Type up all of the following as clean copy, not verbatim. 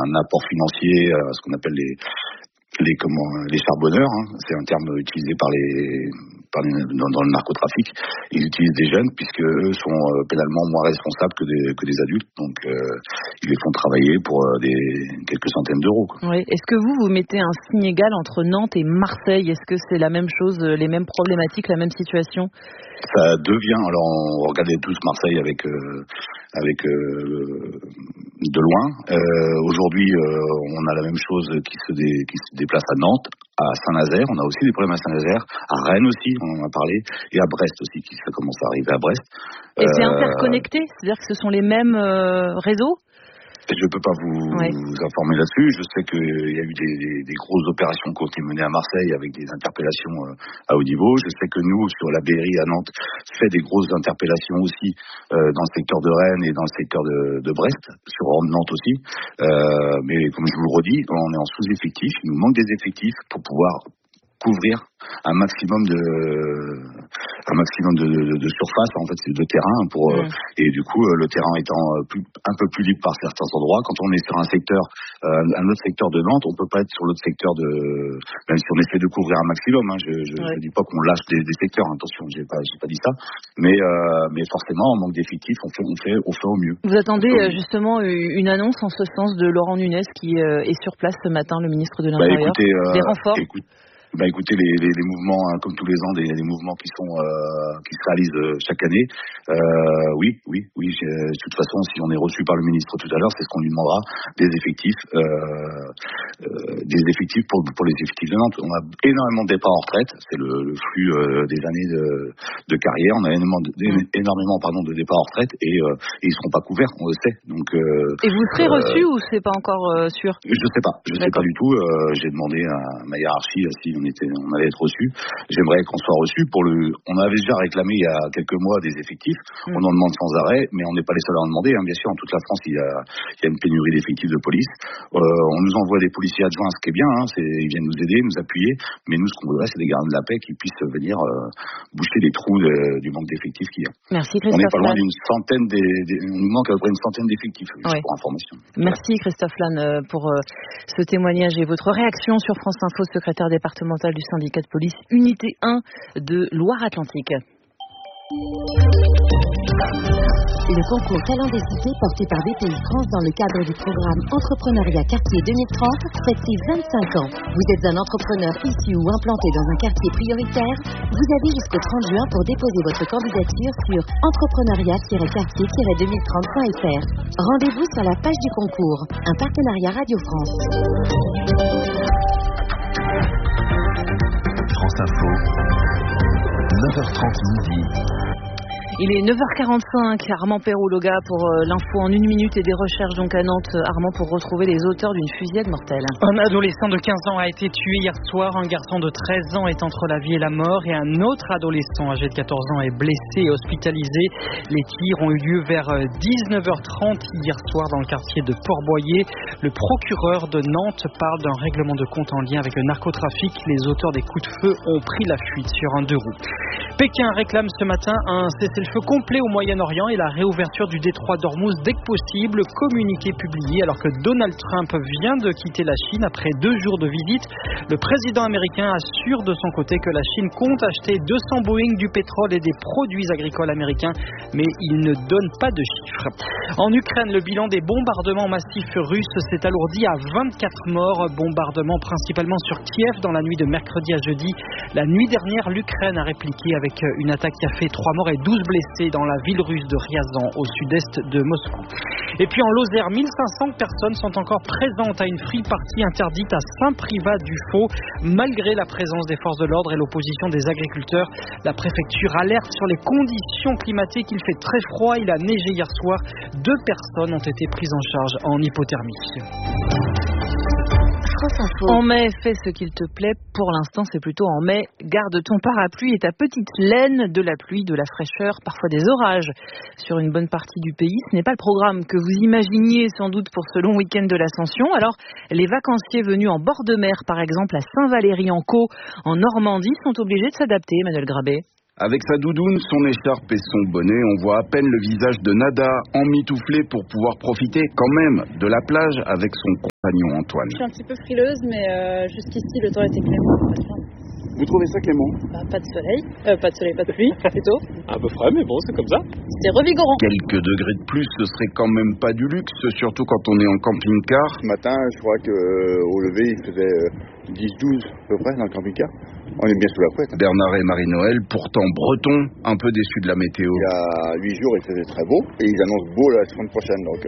un apport financier à ce qu'on appelle les charbonneurs, hein. C'est un terme utilisé dans le narcotrafic. Ils utilisent des jeunes puisque eux sont pénalement moins responsables que des adultes, donc ils les font travailler pour quelques centaines d'euros, quoi. Oui. Est-ce que vous mettez un signe égal entre Nantes et Marseille? Est-ce que c'est la même chose, les mêmes problématiques, la même situation? Ça devient, alors on regardait tous Marseille avec de loin. Aujourd'hui, on a la même chose qui se déplace à Nantes, à Saint-Nazaire. On a aussi des problèmes à Saint-Nazaire, à Rennes aussi, on en a parlé, et à Brest aussi, qui commence à arriver à Brest. Et c'est interconnecté, c'est-à-dire que ce sont les mêmes réseaux? Je ne peux pas vous informer là-dessus. Je sais qu'il y a eu des grosses opérations qui ont été menées à Marseille avec des interpellations à haut niveau. Je sais que nous, sur la BRI à Nantes, fait des grosses interpellations aussi dans le secteur de Rennes et dans le secteur de Brest, sur Nantes aussi. Mais comme je vous le redis, on est en sous-effectif. Il nous manque des effectifs pour pouvoir couvrir un maximum de surface, en fait, de terrain et du coup le terrain étant un peu plus libre par certains endroits. Quand on est sur un secteur, un autre secteur de Nantes, on peut pas être sur l'autre secteur même si on essaie de couvrir un maximum, hein. Je dis pas qu'on lâche des secteurs, attention, j'ai pas dit ça, mais forcément en manque d'effectifs, on fait au mieux. Vous attendez justement une annonce en ce sens de Laurent Nunez qui est sur place ce matin, le ministre de l'Intérieur. Des renforts. Écoutez, les mouvements, hein, comme tous les ans, des mouvements qui se réalisent chaque année. Oui. De toute façon, si on est reçu par le ministre tout à l'heure, c'est ce qu'on lui demandera, des effectifs pour les effectifs de Nantes. On a énormément de départs en retraite. C'est le flux des années de carrière. On a énormément de départs en retraite et ils seront pas couverts, on le sait. Donc. Et vous serez reçu ou c'est pas encore sûr? Je sais pas du tout. J'ai demandé à ma hiérarchie si on allait être reçu. J'aimerais qu'on soit reçu on avait déjà réclamé il y a quelques mois des effectifs. On en demande sans arrêt, mais on n'est pas les seuls à en demander, hein. Bien sûr, en toute la France, il y a une pénurie d'effectifs de police. On nous envoie des policiers adjoints, ce qui est bien, hein. Ils viennent nous aider, nous appuyer, mais nous, ce qu'on voudrait, c'est des gardiens de la paix qui puissent venir boucher les trous du manque d'effectifs qu'il y a. Merci Christophe. On n'est pas loin d'une centaine on nous manque à peu près une centaine d'effectifs, juste pour information. Merci Christophe Lannes pour ce témoignage et votre réaction sur France Info, secrétaire départemental du syndicat de police Unité 1 de Loire-Atlantique. Le concours Talent des cités porté par BPI France dans le cadre du programme Entrepreneuriat Quartier 2030 fête ses 25 ans. Vous êtes un entrepreneur issu ou implanté dans un quartier prioritaire? Vous avez jusqu'au 30 juin pour déposer votre candidature sur entrepreneuriat-quartier-2030.fr. Rendez-vous sur la page du concours. Un partenariat Radio France. France Info, 9h30 midi. Il est 9h45, Armand Perrault-Loga pour l'info en 1 minute et des recherches donc à Nantes. Armand, pour retrouver les auteurs d'une fusillade mortelle. Un adolescent de 15 ans a été tué hier soir. Un garçon de 13 ans est entre la vie et la mort et un autre adolescent âgé de 14 ans est blessé et hospitalisé. Les tirs ont eu lieu vers 19h30 hier soir dans le quartier de Port-Boyer. Le procureur de Nantes parle d'un règlement de compte en lien avec le narcotrafic. Les auteurs des coups de feu ont pris la fuite sur un 2 roues. Pékin réclame ce matin un cessez-le-feu complet au Moyen-Orient et la réouverture du détroit d'Ormuz dès que possible. Communiqué publié alors que Donald Trump vient de quitter la Chine après 2 jours de visite. Le président américain assure de son côté que la Chine compte acheter 200 Boeing, du pétrole et des produits agricoles américains, mais il ne donne pas de chiffres. En Ukraine, le bilan des bombardements massifs russes s'est alourdi à 24 morts. Bombardements principalement sur Kiev dans la nuit de mercredi à jeudi. La nuit dernière, l'Ukraine a répliqué avec une attaque qui a fait 3 morts et 12 blessés dans la ville russe de Ryazan, au sud-est de Moscou. Et puis en Lozère, 1500 personnes sont encore présentes à une free party interdite à Saint-Privat-du-Faux, malgré la présence des forces de l'ordre et l'opposition des agriculteurs. La préfecture alerte sur les conditions climatiques. Il fait très froid, il a neigé hier soir. 2 personnes ont été prises en charge en hypothermie. En mai, fais ce qu'il te plaît. Pour l'instant, c'est plutôt en mai. Garde ton parapluie et ta petite laine, de la pluie, de la fraîcheur, parfois des orages sur une bonne partie du pays. Ce n'est pas le programme que vous imaginiez sans doute pour ce long week-end de l'Ascension. Alors, les vacanciers venus en bord de mer, par exemple à Saint-Valery-en-Caux, en Normandie, sont obligés de s'adapter, Emmanuel Grabé. Avec sa doudoune, son écharpe et son bonnet, on voit à peine le visage de Nada, emmitouflé pour pouvoir profiter quand même de la plage avec son compagnon Antoine. Je suis un petit peu frileuse, mais jusqu'ici le temps était clément. Vous trouvez ça clément ? Pas de soleil, pas de pluie, plutôt. Un peu frais, mais bon, c'est comme ça. C'est revigorant. Quelques degrés de plus, ce serait quand même pas du luxe, surtout quand on est en camping-car. Ce matin, je crois qu'au lever, il faisait 10-12 à peu près dans le camping-car. On est bien sous la couette. Bernard et Marie-Noël, pourtant bretons, un peu déçus de la météo. Il y a 8 jours, il faisait très beau. Et ils annoncent beau la semaine prochaine. Donc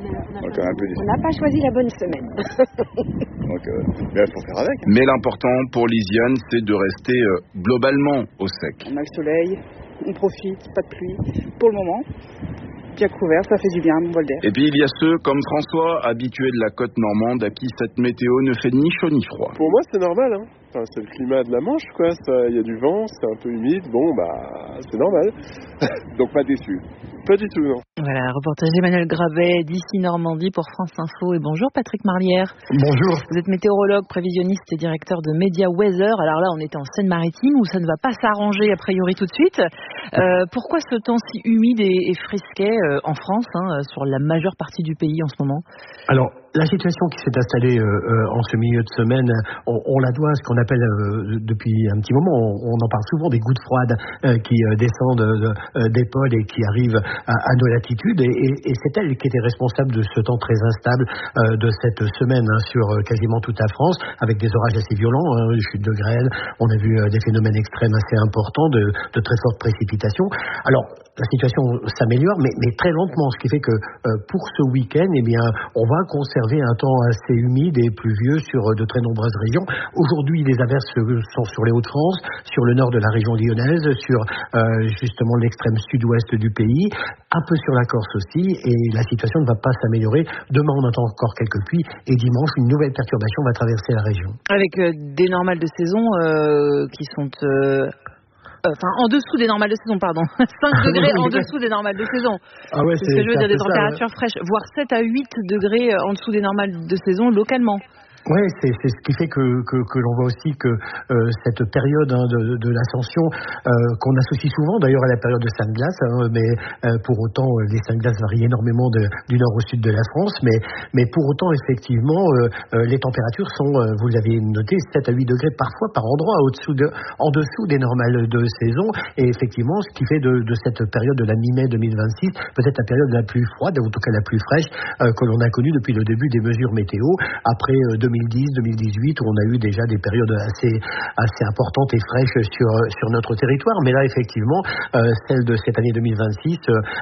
un peu déçus. On n'a pas choisi la bonne semaine. Donc, il faut faire avec. Mais l'important pour Lisiane, c'est de rester globalement au sec. On a le soleil, on profite, pas de pluie pour le moment. Bien couvert, ça fait du bien, mon bol d'air. Et puis il y a ceux comme François, habitués de la côte normande, à qui cette météo ne fait ni chaud ni froid. Pour moi, c'est normal, hein. Enfin, c'est le climat de la Manche, quoi. Il y a du vent, c'est un peu humide. Bon, c'est normal. Donc pas déçu. Pas du tout, non. Voilà, reportage Emmanuel Gravet d'ici Normandie pour France Info. Et bonjour Patrick Marlière. Bonjour. Vous êtes météorologue, prévisionniste et directeur de Media Weather. Alors là, on était en Seine-Maritime où ça ne va pas s'arranger a priori tout de suite. Pourquoi ce temps si humide et frisquet en France, sur la majeure partie du pays en ce moment ? Alors, la situation qui s'est installée en ce milieu de semaine, on la doit à ce qu'on appelle depuis un petit moment, on en parle souvent, des gouttes froides qui descendent des pôles et qui arrivent à nos latitudes. Et c'est elle qui était responsable de ce temps très instable de cette semaine sur quasiment toute la France, avec des orages assez violents, des chutes de grêle. On a vu des phénomènes extrêmes assez importants, de très fortes précipitations. Alors, la situation s'améliore, mais très lentement, ce qui fait que pour ce week-end, eh bien, on va conserver un temps assez humide et pluvieux sur de très nombreuses régions. Aujourd'hui, les averses sont sur les Hauts-de-France, sur le nord de la région lyonnaise, sur justement l'extrême sud-ouest du pays, un peu sur la Corse aussi, et la situation ne va pas s'améliorer. Demain, on attend encore quelques pluies, et dimanche, une nouvelle perturbation va traverser la région. Avec des normales de saison qui sont... en dessous des normales de saison, pardon. 5 degrés en dessous des normales de saison. Ah ouais, c'est ce que je veux dire, des températures fraîches, voire 7 à 8 degrés en dessous des normales de saison localement. Oui, c'est ce qui fait que l'on voit aussi que cette période de l'ascension qu'on associe souvent d'ailleurs à la période de Sainte-Glace, mais pour autant les Sainte-Glace varient énormément du nord au sud de la France, mais pour autant effectivement les températures sont, vous l'avez noté, 7 à 8 degrés parfois par endroit en dessous des normales de saison, et effectivement ce qui fait de cette période de la mi-mai 2026 peut-être la période la plus froide, ou en tout cas la plus fraîche que l'on a connue depuis le début des mesures météo, après 2010-2018 où on a eu déjà des périodes assez importantes et fraîches sur notre territoire. Mais là, effectivement, celle de cette année 2026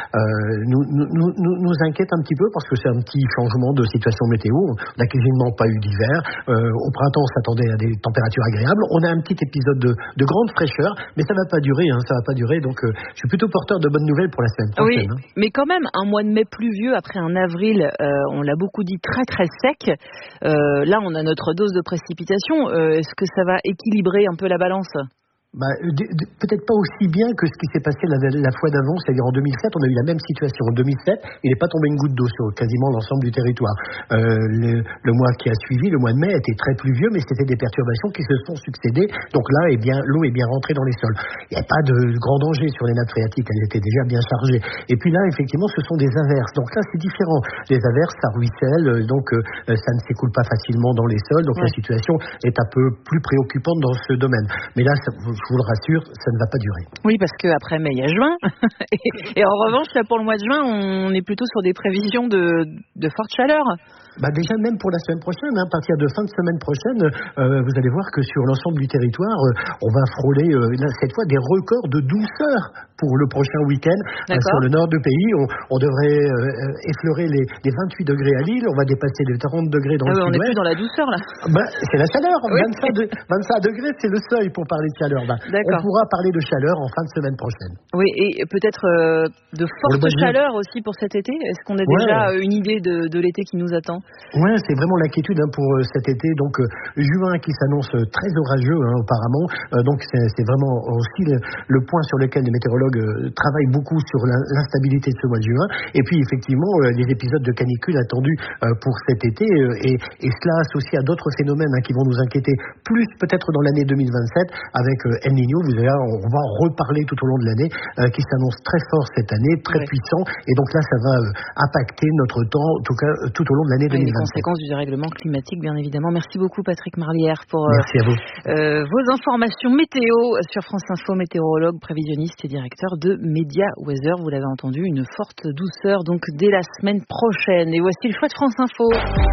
nous inquiète un petit peu parce que c'est un petit changement de situation météo. On n'a quasiment pas eu d'hiver. Au printemps, on s'attendait à des températures agréables. On a un petit épisode de grande fraîcheur, mais ça va pas durer. Ça va pas durer. Donc, je suis plutôt porteur de bonnes nouvelles pour la semaine prochaine. Oui, mais quand même, un mois de mai pluvieux après un avril, on l'a beaucoup dit, très très sec. Là, on a notre dose de précipitation. Est-ce que ça va équilibrer un peu la balance ? Peut-être pas aussi bien que ce qui s'est passé la fois d'avant, c'est-à-dire en 2007, on a eu la même situation. En 2007, il n'est pas tombé une goutte d'eau sur quasiment l'ensemble du territoire. Le mois qui a suivi, le mois de mai, était très pluvieux, mais c'était des perturbations qui se sont succédées. Donc là, l'eau est bien rentrée dans les sols. Il n'y a pas de grand danger sur les nappes phréatiques, elles étaient déjà bien chargées. Et puis là, effectivement, ce sont des averses. Donc là, c'est différent. Les averses, ça ruisselle, donc ça ne s'écoule pas facilement dans les sols. Donc la situation est un peu plus préoccupante dans ce domaine. Mais là, je vous le rassure, ça ne va pas durer. Oui, parce qu'après mai, il y a juin. et en revanche, là, pour le mois de juin, on est plutôt sur des prévisions de forte chaleur. Déjà même pour la semaine prochaine, à partir de fin de semaine prochaine, vous allez voir que sur l'ensemble du territoire, on va frôler cette fois des records de douceur pour le prochain week-end. Sur le nord du pays, on devrait effleurer les 28 degrés à Lille, on va dépasser les 30 degrés dans le sud-ouest. On n'est plus dans la douceur là. C'est la chaleur. Oui. 25 degrés, c'est le seuil pour parler de chaleur. On pourra parler de chaleur en fin de semaine prochaine. Oui, et peut-être de forte chaleur aussi pour cet été. Est-ce qu'on a déjà une idée de l'été qui nous attend ? Ouais, c'est vraiment l'inquiétude pour cet été. Donc juin qui s'annonce très orageux apparemment. Donc c'est vraiment aussi le point sur lequel les météorologues travaillent beaucoup sur l'instabilité de ce mois de juin. Et puis effectivement, les épisodes de canicule attendus pour cet été et cela associé à d'autres phénomènes qui vont nous inquiéter plus peut-être dans l'année 2027 avec El Niño. Vous allez, on va en reparler tout au long de l'année qui s'annonce très fort cette année, très puissant. Et donc là, ça va impacter notre temps, en tout cas tout au long de l'année 2027. Les conséquences du dérèglement climatique, bien évidemment. Merci beaucoup Patrick Marlière pour Merci à vous. Vos informations météo sur France Info, météorologue, prévisionniste et directeur de Media Weather. Vous l'avez entendu, une forte douceur donc dès la semaine prochaine. Et voici le choix de France Info.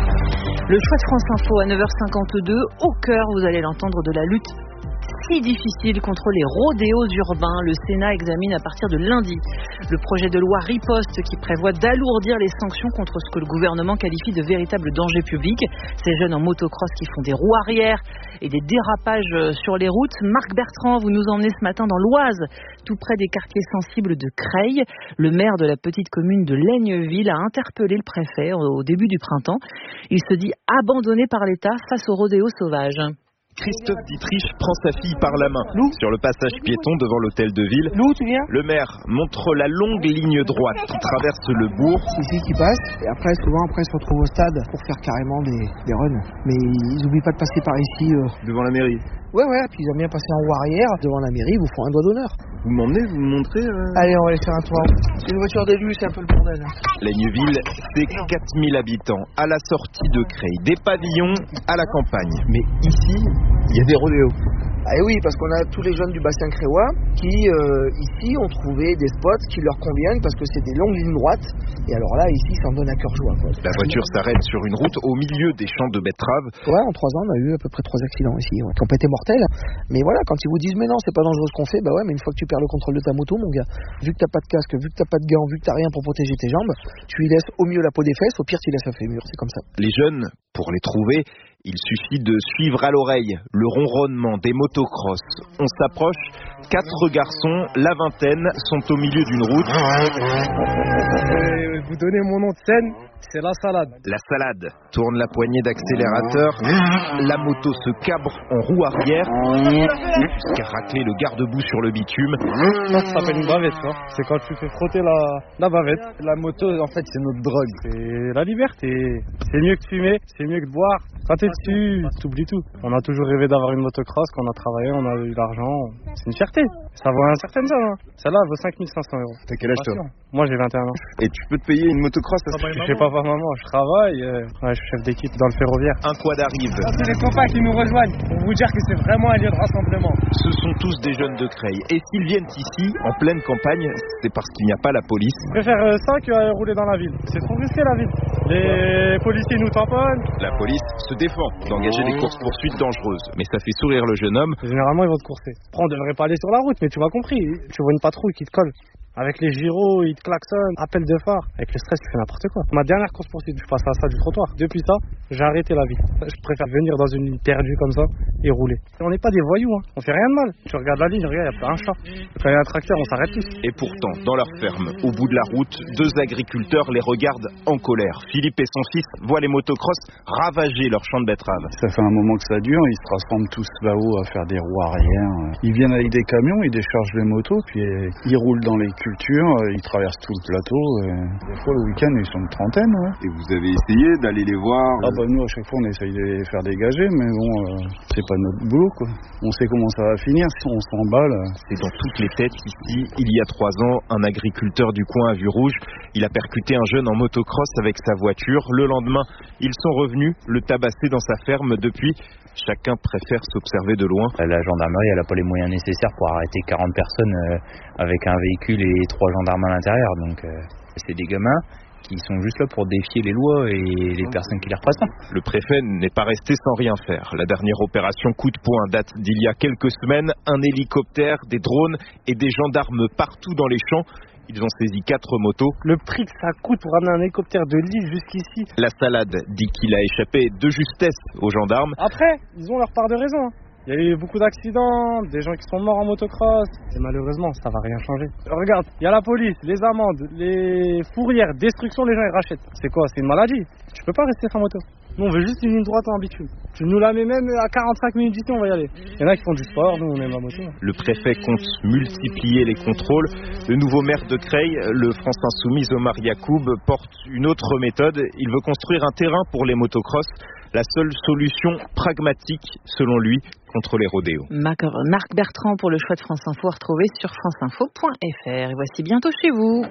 Le choix de France Info à 9h52, au cœur, vous allez l'entendre, de la lutte si difficile contre les rodéos urbains. Le Sénat examine à partir de lundi le projet de loi Riposte qui prévoit d'alourdir les sanctions contre ce que le gouvernement qualifie de véritable danger public. Ces jeunes en motocross qui font des roues arrière et des dérapages sur les routes. Marc Bertrand, vous nous emmenez ce matin dans l'Oise, tout près des quartiers sensibles de Creil. Le maire de la petite commune de Laigneville a interpellé le préfet au début du printemps. Il se dit abandonné par l'État face aux rodéos sauvages. Christophe Dietrich prend sa fille par la main sur le passage piéton devant l'hôtel de ville. Le maire montre la longue ligne droite qui traverse le bourg. C'est ici qui passe et après souvent ils se retrouvent au stade pour faire carrément des runs. Mais ils n'oublient pas de passer par ici. Devant la mairie. Ouais, puis ils aiment bien passer en roue arrière devant la mairie, ils vous font un doigt d'honneur. Vous m'emmenez, vous me montrez Allez, on va aller faire un tour. C'est une voiture d'élu, c'est un peu le bordel. Laigneville, c'est 4000 habitants, à la sortie de Creil, des pavillons à la campagne. Mais ici, il y a des rodéos. Ah oui, parce qu'on a tous les jeunes du bassin créois qui, ici, ont trouvé des spots qui leur conviennent parce que c'est des longues lignes droites. Et alors là, ici, ça en donne à cœur joie. La voiture s'arrête sur une route au milieu des champs de betteraves. Ouais, en 3 ans, on a eu à peu près 3 accidents ici, qui n'ont pas été mortels. Mais voilà, quand ils vous disent, mais non, c'est pas dangereux ce qu'on fait, bah ouais, mais une fois que tu perds le contrôle de ta moto, mon gars, vu que t'as pas de casque, vu que t'as pas de gants, vu que t'as rien pour protéger tes jambes, tu lui laisses au mieux la peau des fesses, au pire, tu laisses un fémur, c'est comme ça. Les jeunes, pour les trouver, il suffit de suivre à l'oreille le ronronnement des motocross. On s'approche, 4 garçons, la vingtaine, sont au milieu d'une route. Vous donnez mon nom de scène, c'est la salade. La salade tourne la poignée d'accélérateur. La moto se cabre en roue arrière jusqu'à racler le garde-boue sur le bitume. Ça s'appelle une bavette, ça. C'est quand tu fais frotter la bavette. La moto, en fait, c'est notre drogue. C'est la liberté. C'est mieux que de fumer, c'est mieux que de boire. Quand t'es dessus, t'oublies tout. On a toujours rêvé d'avoir une motocross, quand on a travaillé, on a eu l'argent. C'est une fierté. Ça vaut un certain somme. Celle-là, elle vaut 5 500 €. T'as quel âge, toi? Moi, j'ai 21 ans. Et tu peux te payer une motocross? Je fais papa, maman, je travaille. Je suis chef d'équipe dans le ferroviaire. Un quad arrive. C'est les copains qui nous rejoignent. Pour vous dire que c'est vraiment un lieu de rassemblement. Ce sont tous des jeunes de Creil. Et s'ils viennent ici, en pleine campagne, c'est parce qu'il n'y a pas la police. Je préfère ça que rouler dans la ville. C'est trop risqué, la ville. Les policiers nous tamponnent. La police se défend d'engager des courses-poursuites dangereuses. Mais ça fait sourire le jeune homme. Généralement, ils vont te courser. Après, on devrait pas aller sur la route, mais tu m'as compris. Tu vois une patrouille qui te colle. Avec les gyros, ils te klaxonnent, appel de phare. Avec le stress, tu fais n'importe quoi. Ma dernière course poursuite, je passe à ça du trottoir. Depuis ça, j'ai arrêté la vie. Je préfère venir dans une ligne perdue comme ça et rouler. On n'est pas des voyous, hein. On fait rien de mal. Tu regardes la ligne, regarde, il y a pas un chat. Quand il y a un tracteur, on s'arrête tous. Et pourtant, dans leur ferme, au bout de la route, 2 agriculteurs les regardent en colère. Philippe et son fils voient les motocross ravager leur champ de betteraves. Ça fait un moment que ça dure, ils se rassemblent tous là-haut à faire des roues arrière. Ils viennent avec des camions, ils déchargent les motos, puis ils roulent dans les cultures, ils traversent tout le plateau. Des fois, le week-end, ils sont une trentaine. Ouais. Et vous avez essayé d'aller les voir? Nous, à chaque fois, on essaye de les faire dégager, mais bon, c'est pas notre boulot, quoi. On sait comment ça va finir, si on s'emballe. C'est dans toutes les têtes ici. Il y a 3 ans, un agriculteur du coin à vue rouge, il a percuté un jeune en motocross avec sa voiture. Le lendemain, ils sont revenus le tabasser dans sa ferme. Depuis, chacun préfère s'observer de loin. La gendarmerie, elle n'a pas les moyens nécessaires pour arrêter 40 personnes avec un véhicule et 3 gendarmes à l'intérieur. Donc, c'est des gamins qui sont juste là pour défier les lois et les personnes qui les représentent. Le préfet n'est pas resté sans rien faire. La dernière opération coup de poing date d'il y a quelques semaines. Un hélicoptère, des drones et des gendarmes partout dans les champs. Ils ont saisi 4 motos. Le prix que ça coûte pour ramener un hélicoptère de Lille jusqu'ici. La salade dit qu'il a échappé de justesse aux gendarmes. Après, ils ont leur part de raison. Il y a eu beaucoup d'accidents, des gens qui sont morts en motocross. Et malheureusement, ça va rien changer. Regarde, il y a la police, les amendes, les fourrières, destruction, les gens ils rachètent. C'est quoi? C'est une maladie. Tu peux pas rester sans moto. Nous, on veut juste une ligne droite en bitume. Tu nous la mets même à 45 minutes d'ici, on va y aller. Il y en a qui font du sport, nous, on aime la moto. Le préfet compte multiplier les contrôles. Le nouveau maire de Creil, le France Insoumise Omar Yacoub, porte une autre méthode. Il veut construire un terrain pour les motocross. La seule solution pragmatique, selon lui, contre les rodéos. Marc Bertrand pour le choix de France Info, retrouvé sur franceinfo.fr. Et voici bientôt chez vous.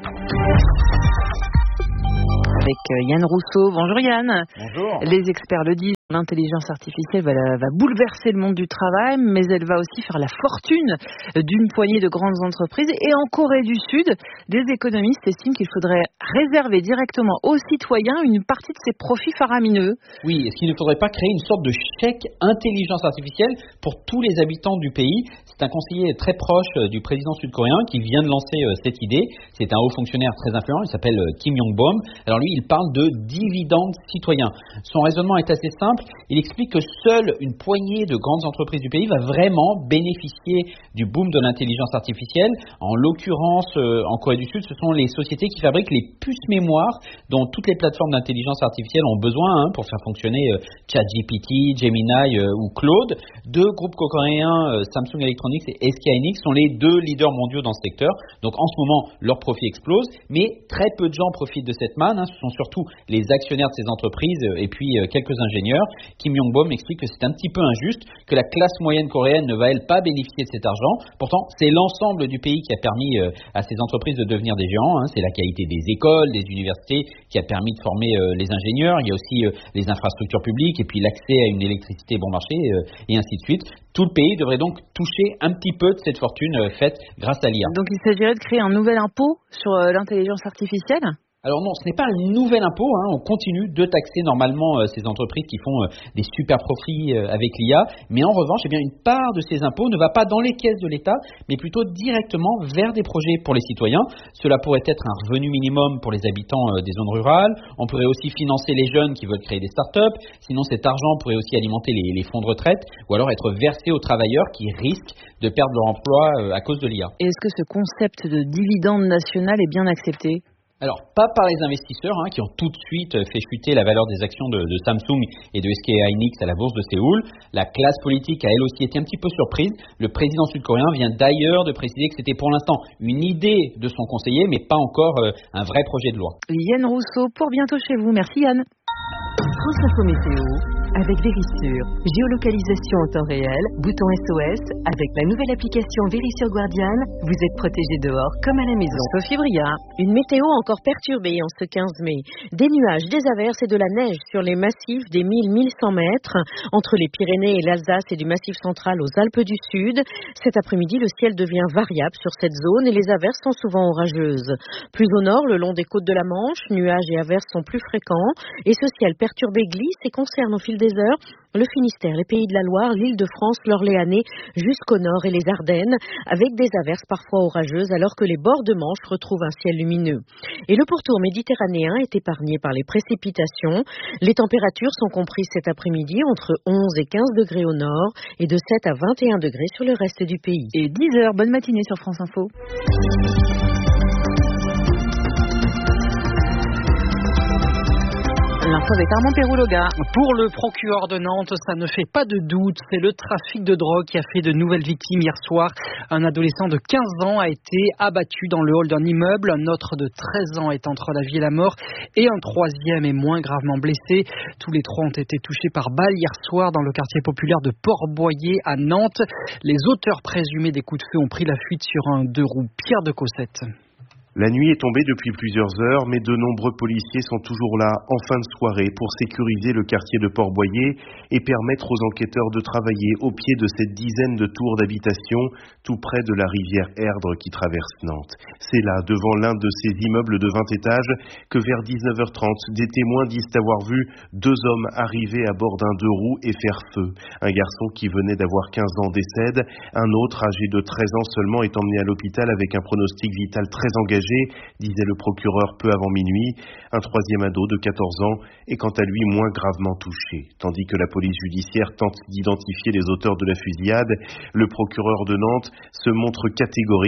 Avec Yann Rousseau. Bonjour Yann. Bonjour. Les experts le disent, l'intelligence artificielle va bouleverser le monde du travail, mais elle va aussi faire la fortune d'une poignée de grandes entreprises. Et en Corée du Sud, des économistes estiment qu'il faudrait réserver directement aux citoyens une partie de ces profits faramineux. Oui, est-ce qu'il ne faudrait pas créer une sorte de chèque intelligence artificielle pour tous les habitants du pays? C'est un conseiller très proche du président sud-coréen qui vient de lancer cette idée. C'est un haut fonctionnaire très influent, il s'appelle Kim Yong-bom. Alors lui, il parle de dividendes citoyens. Son raisonnement est assez simple. Il explique que seule une poignée de grandes entreprises du pays va vraiment bénéficier du boom de l'intelligence artificielle. En l'occurrence, en Corée du Sud, ce sont les sociétés qui fabriquent les puces mémoire dont toutes les plateformes d'intelligence artificielle ont besoin pour faire fonctionner ChatGPT, Gemini ou Claude. Deux groupes coréens, Samsung Electronics et SK Hynix, sont les deux leaders mondiaux dans ce secteur. Donc en ce moment, leurs profits explosent, mais très peu de gens profitent de cette manne. Ce sont surtout les actionnaires de ces entreprises et puis quelques ingénieurs. Kim Yong-bom explique que c'est un petit peu injuste, que la classe moyenne coréenne ne va elle pas bénéficier de cet argent. Pourtant, c'est l'ensemble du pays qui a permis à ces entreprises de devenir des géants. C'est la qualité des écoles, des universités qui a permis de former les ingénieurs. Il y a aussi les infrastructures publiques et puis l'accès à une électricité bon marché et ainsi de suite. Tout le pays devrait donc toucher un petit peu de cette fortune faite grâce à l'IA. Donc il s'agirait de créer un nouvel impôt sur l'intelligence artificielle ? Alors non, ce n'est pas un nouvel impôt, on continue de taxer normalement ces entreprises qui font des super profits avec l'IA, mais en revanche, une part de ces impôts ne va pas dans les caisses de l'État, mais plutôt directement vers des projets pour les citoyens. Cela pourrait être un revenu minimum pour les habitants des zones rurales, on pourrait aussi financer les jeunes qui veulent créer des startups, sinon cet argent pourrait aussi alimenter les fonds de retraite, ou alors être versé aux travailleurs qui risquent de perdre leur emploi à cause de l'IA. Et est-ce que ce concept de dividende national est bien accepté ? Alors, pas par les investisseurs qui ont tout de suite fait chuter la valeur des actions de Samsung et de SK Hynix à la bourse de Séoul. La classe politique a elle aussi été un petit peu surprise. Le président sud-coréen vient d'ailleurs de préciser que c'était pour l'instant une idée de son conseiller, mais pas encore un vrai projet de loi. Yann Rousseau, pour bientôt chez vous. Merci Yann. France Info Météo avec Vérissure. Géolocalisation en temps réel, bouton SOS. Avec la nouvelle application Vérissure Guardian, vous êtes protégé dehors comme à la maison. Sophie Bria. Une météo encore perturbée en ce 15 mai. Des nuages, des averses et de la neige sur les massifs des 1000-1100 mètres entre les Pyrénées et l'Alsace et du Massif central aux Alpes du Sud. Cet après-midi, le ciel devient variable sur cette zone et les averses sont souvent orageuses. Plus au nord, le long des côtes de la Manche, nuages et averses sont plus fréquents et ce ciel perturbé glisse et concerne au fil des heures le Finistère, les Pays de la Loire, l'Île-de-France, l'Orléanais, jusqu'au nord et les Ardennes, avec des averses parfois orageuses alors que les bords de Manche retrouvent un ciel lumineux. Et le pourtour méditerranéen est épargné par les précipitations. Les températures sont comprises cet après-midi entre 11 et 15 degrés au nord et de 7 à 21 degrés sur le reste du pays. Et 10h, bonne matinée sur France Info. L'info avec Armand Pérouloga. Pour le procureur de Nantes, ça ne fait pas de doute. C'est le trafic de drogue qui a fait de nouvelles victimes hier soir. Un adolescent de 15 ans a été abattu dans le hall d'un immeuble. Un autre de 13 ans est entre la vie et la mort. Et un troisième est moins gravement blessé. Tous les trois ont été touchés par balle hier soir dans le quartier populaire de Port-Boyer à Nantes. Les auteurs présumés des coups de feu ont pris la fuite sur un 2-roues. Pierre de Cossette. La nuit est tombée depuis plusieurs heures, mais de nombreux policiers sont toujours là en fin de soirée pour sécuriser le quartier de Port-Boyer et permettre aux enquêteurs de travailler au pied de cette dizaine de tours d'habitation tout près de la rivière Erdre qui traverse Nantes. C'est là, devant l'un de ces immeubles de 20 étages, que vers 19h30, des témoins disent avoir vu deux hommes arriver à bord d'un 2-roues et faire feu. Un garçon qui venait d'avoir 15 ans décède, un autre âgé de 13 ans seulement est emmené à l'hôpital avec un pronostic vital très engagé, disait le procureur peu avant minuit. Un troisième ado de 14 ans est quant à lui moins gravement touché. Tandis que la police judiciaire tente d'identifier les auteurs de la fusillade, le procureur de Nantes se montre catégorique.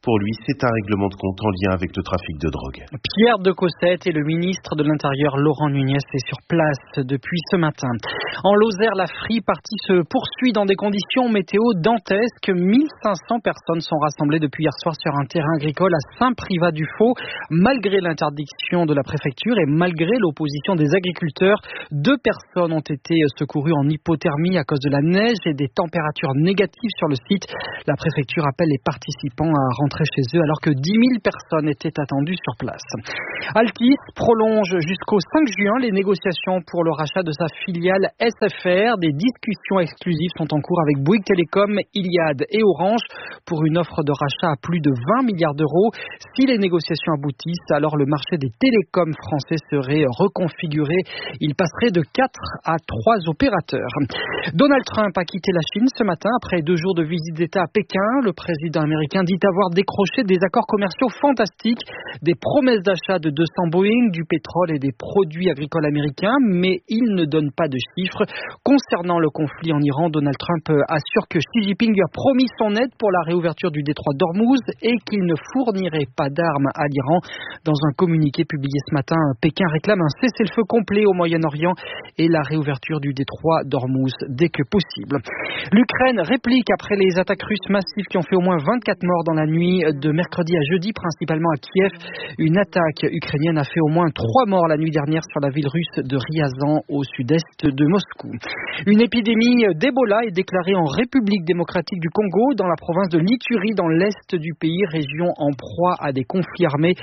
Pour lui, c'est un règlement de compte en lien avec le trafic de drogue. Pierre de Cossette et le ministre de l'Intérieur Laurent Nunez est sur place depuis ce matin. En Lozère, la free party se poursuit dans des conditions météo dantesques. 1500 personnes sont rassemblées depuis hier soir sur un terrain agricole à Saint-Privat-du-Faux. Malgré l'interdiction de la préfecture et malgré l'opposition des agriculteurs, 2 personnes ont été secourues en hypothermie à cause de la neige et des températures négatives sur le site. La préfecture appelle les participants à rentrer chez eux alors que 10 000 personnes étaient attendues sur place. Altis prolonge jusqu'au 5 juin les négociations pour le rachat de sa filiale SFR. Des discussions exclusives sont en cours avec Bouygues Télécom, Iliad et Orange pour une offre de rachat à plus de 20 milliards d'euros. Si les négociations aboutissent, alors le marché des télécoms français serait reconfiguré. Il passerait de 4 à 3 opérateurs. Donald Trump a quitté la Chine ce matin après 2 jours de visite d'État à Pékin. Le président américain dit avoir décroché des accords commerciaux fantastiques, des promesses d'achat de 200 Boeing, du pétrole et des produits agricoles américains, mais il ne donne pas de chiffres. Concernant le conflit en Iran, Donald Trump assure que Xi Jinping lui a promis son aide pour la réouverture du détroit d'Ormuz et qu'il ne fournirait pas d'armes à l'Iran. Dans un communiqué publié ce matin, Pékin réclame un cessez-le-feu complet au Moyen-Orient et la réouverture du détroit d'Ormuz dès que possible. L'Ukraine réplique après les attaques russes massives qui ont fait au moins 24 morts dans la nuit de mercredi à jeudi, principalement à Kiev. Une attaque ukrainienne a fait au moins 3 morts la nuit dernière sur la ville russe de Ryazan au sud-est de Moscou. Une épidémie d'Ebola est déclarée en République démocratique du Congo, dans la province de l'Ituri, dans l'est du pays, région en proie à des conflits armés.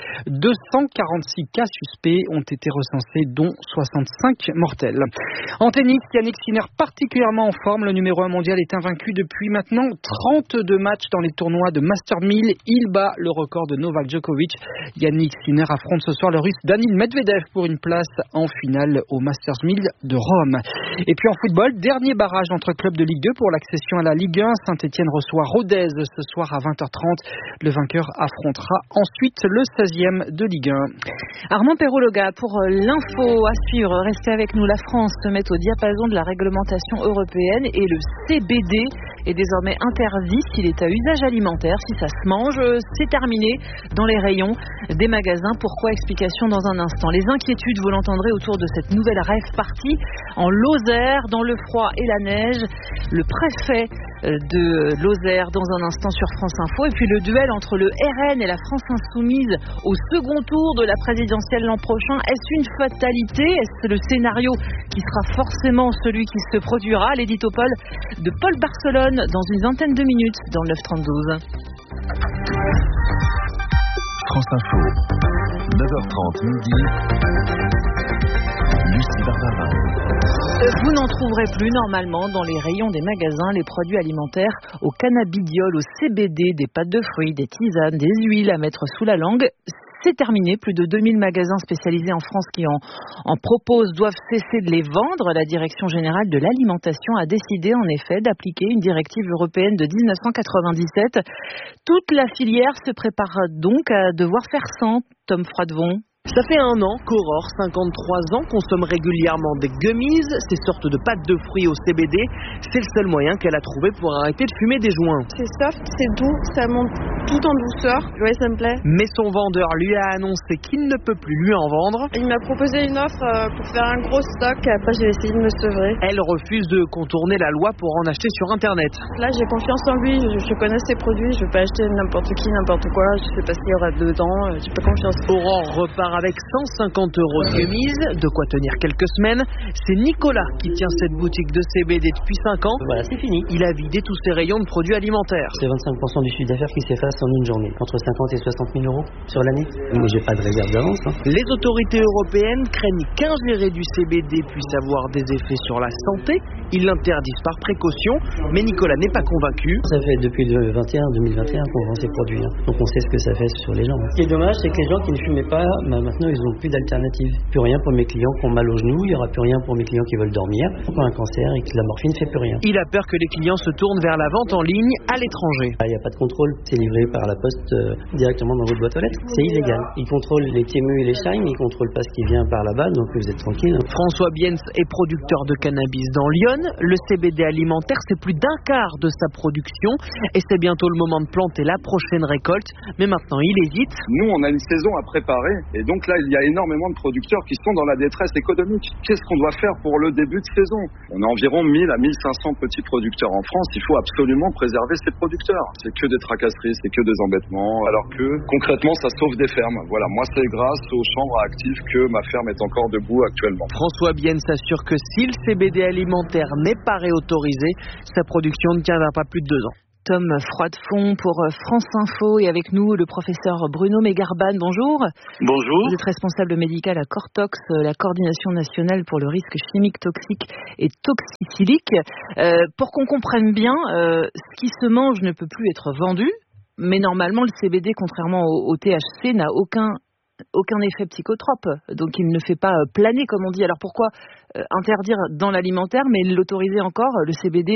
246 cas suspects ont été recensés, dont 65 mortels. En tennis, Jannik Sinner particulièrement en forme. Le numéro 1 mondial est invaincu depuis maintenant 32 matchs dans les tournois de Master 1000. Il bat le record de Novak Djokovic. Jannik Sinner affronte ce soir le russe Danil Medvedev pour une place en finale au Masters 1000 de Rome. Et puis en football, dernier barrage entre clubs de Ligue 2 pour l'accession à la Ligue 1. Saint-Etienne reçoit Rodez ce soir à 20h30. Le vainqueur affrontera ensuite le 16e de Ligue 1. Armand Perrault-Loga pour l'info à suivre. Restez avec nous. La France se met au diapason de la réglementation européenne et le CBD est désormais interdit s'il est à usage alimentaire. Si ça se mange, c'est terminé dans les rayons des magasins. Pourquoi? Explication dans un instant. Les inquiétudes, vous l'entendrez, autour de cette nouvelle rave partie en Lozère, dans le froid et la neige. Le préfet de Lozère dans un instant sur France Info. Et puis le duel entre le RN et la France Insoumise au second tour de la présidentielle l'an prochain. Est-ce une fatalité? Est-ce le scénario qui sera forcément celui qui se produira? L'éditopole de Paul Barcelone dans une vingtaine de minutes dans le 9h32. France Info, 9h30 midi. Lucie Barbarin. Vous n'en trouverez plus normalement dans les rayons des magasins les produits alimentaires au cannabidiol, au CBD, des pâtes de fruits, des tisanes, des huiles à mettre sous la langue. C'est terminé. Plus de 2000 magasins spécialisés en France qui en proposent doivent cesser de les vendre. La Direction générale de l'alimentation a décidé en effet d'appliquer une directive européenne de 1997. Toute la filière se prépare donc à devoir faire sans. Tom Froidevon. Ça fait 1 an qu'Aurore, 53 ans, consomme régulièrement des gummies, ces sortes de pâtes de fruits au CBD. C'est le seul moyen qu'elle a trouvé pour arrêter de fumer des joints. C'est soft, c'est doux, ça monte tout en douceur. Ouais, ça me plaît. Mais son vendeur lui a annoncé qu'il ne peut plus lui en vendre. Il m'a proposé une offre pour faire un gros stock. Après, j'ai essayé de me sevrer. Elle refuse de contourner la loi pour en acheter sur Internet. Là, j'ai confiance en lui. Je connais ses produits. Je ne vais pas acheter n'importe qui, n'importe quoi. Je sais pas ce qu'il y aura dedans. J'ai pas confiance. Aurore repart avec 150 € de gummies, de quoi tenir quelques semaines. C'est Nicolas qui tient cette boutique de CBD depuis 5 ans. Voilà, c'est fini. Il a vidé tous ses rayons de produits alimentaires. C'est 25% du chiffre d'affaires qui s'efface en une journée, entre 50 et 60 000 € sur l'année. Mais j'ai pas de réserve d'avance. Les autorités européennes craignent qu'ingérer du CBD puisse avoir des effets sur la santé. Ils l'interdisent par précaution, mais Nicolas n'est pas convaincu. Ça fait depuis 2021 qu'on vend ces produits, donc on sait ce que ça fait sur les gens. Ce qui est dommage, c'est que les gens qui ne fumaient pas maintenant, ils n'ont plus d'alternative. Plus rien pour mes clients qui ont mal aux genoux, il n'y aura plus rien pour mes clients qui veulent dormir, qui ont un cancer et que la morphine ne fait plus rien. Il a peur que les clients se tournent vers la vente en ligne à l'étranger. Il n'y a pas de contrôle, c'est livré par la poste directement dans votre boîte aux lettres. C'est illégal. Ils contrôlent les Temu et les Shine, ils ne contrôlent pas ce qui vient par là-bas, donc vous êtes tranquille. François Biens est producteur de cannabis dans Lyon. Le CBD alimentaire, c'est plus d'un quart de sa production et c'est bientôt le moment de planter la prochaine récolte. Mais maintenant, il hésite. Nous, on a une saison à préparer et donc là, il y a énormément de producteurs qui sont dans la détresse économique. Qu'est-ce qu'on doit faire pour le début de saison? On a environ 1000 à 1500 petits producteurs en France. Il faut absolument préserver ces producteurs. C'est que des tracasseries, c'est que des embêtements, alors que concrètement, ça sauve des fermes. Voilà, moi, c'est grâce aux chambres actives que ma ferme est encore debout actuellement. François Bienne s'assure que si le CBD alimentaire n'est pas réautorisé, sa production ne tiendra pas plus de 2 ans. Tom Froidefond pour France Info et avec nous le professeur Bruno Mégarban. Bonjour. Bonjour. Vous êtes responsable médical à Cortox, la coordination nationale pour le risque chimique, toxique et toxicilique. Pour qu'on comprenne bien, ce qui se mange ne peut plus être vendu, mais normalement le CBD, contrairement au THC, n'a aucun effet psychotrope, donc il ne fait pas planer comme on dit. Alors pourquoi interdire dans l'alimentaire mais l'autoriser encore, le CBD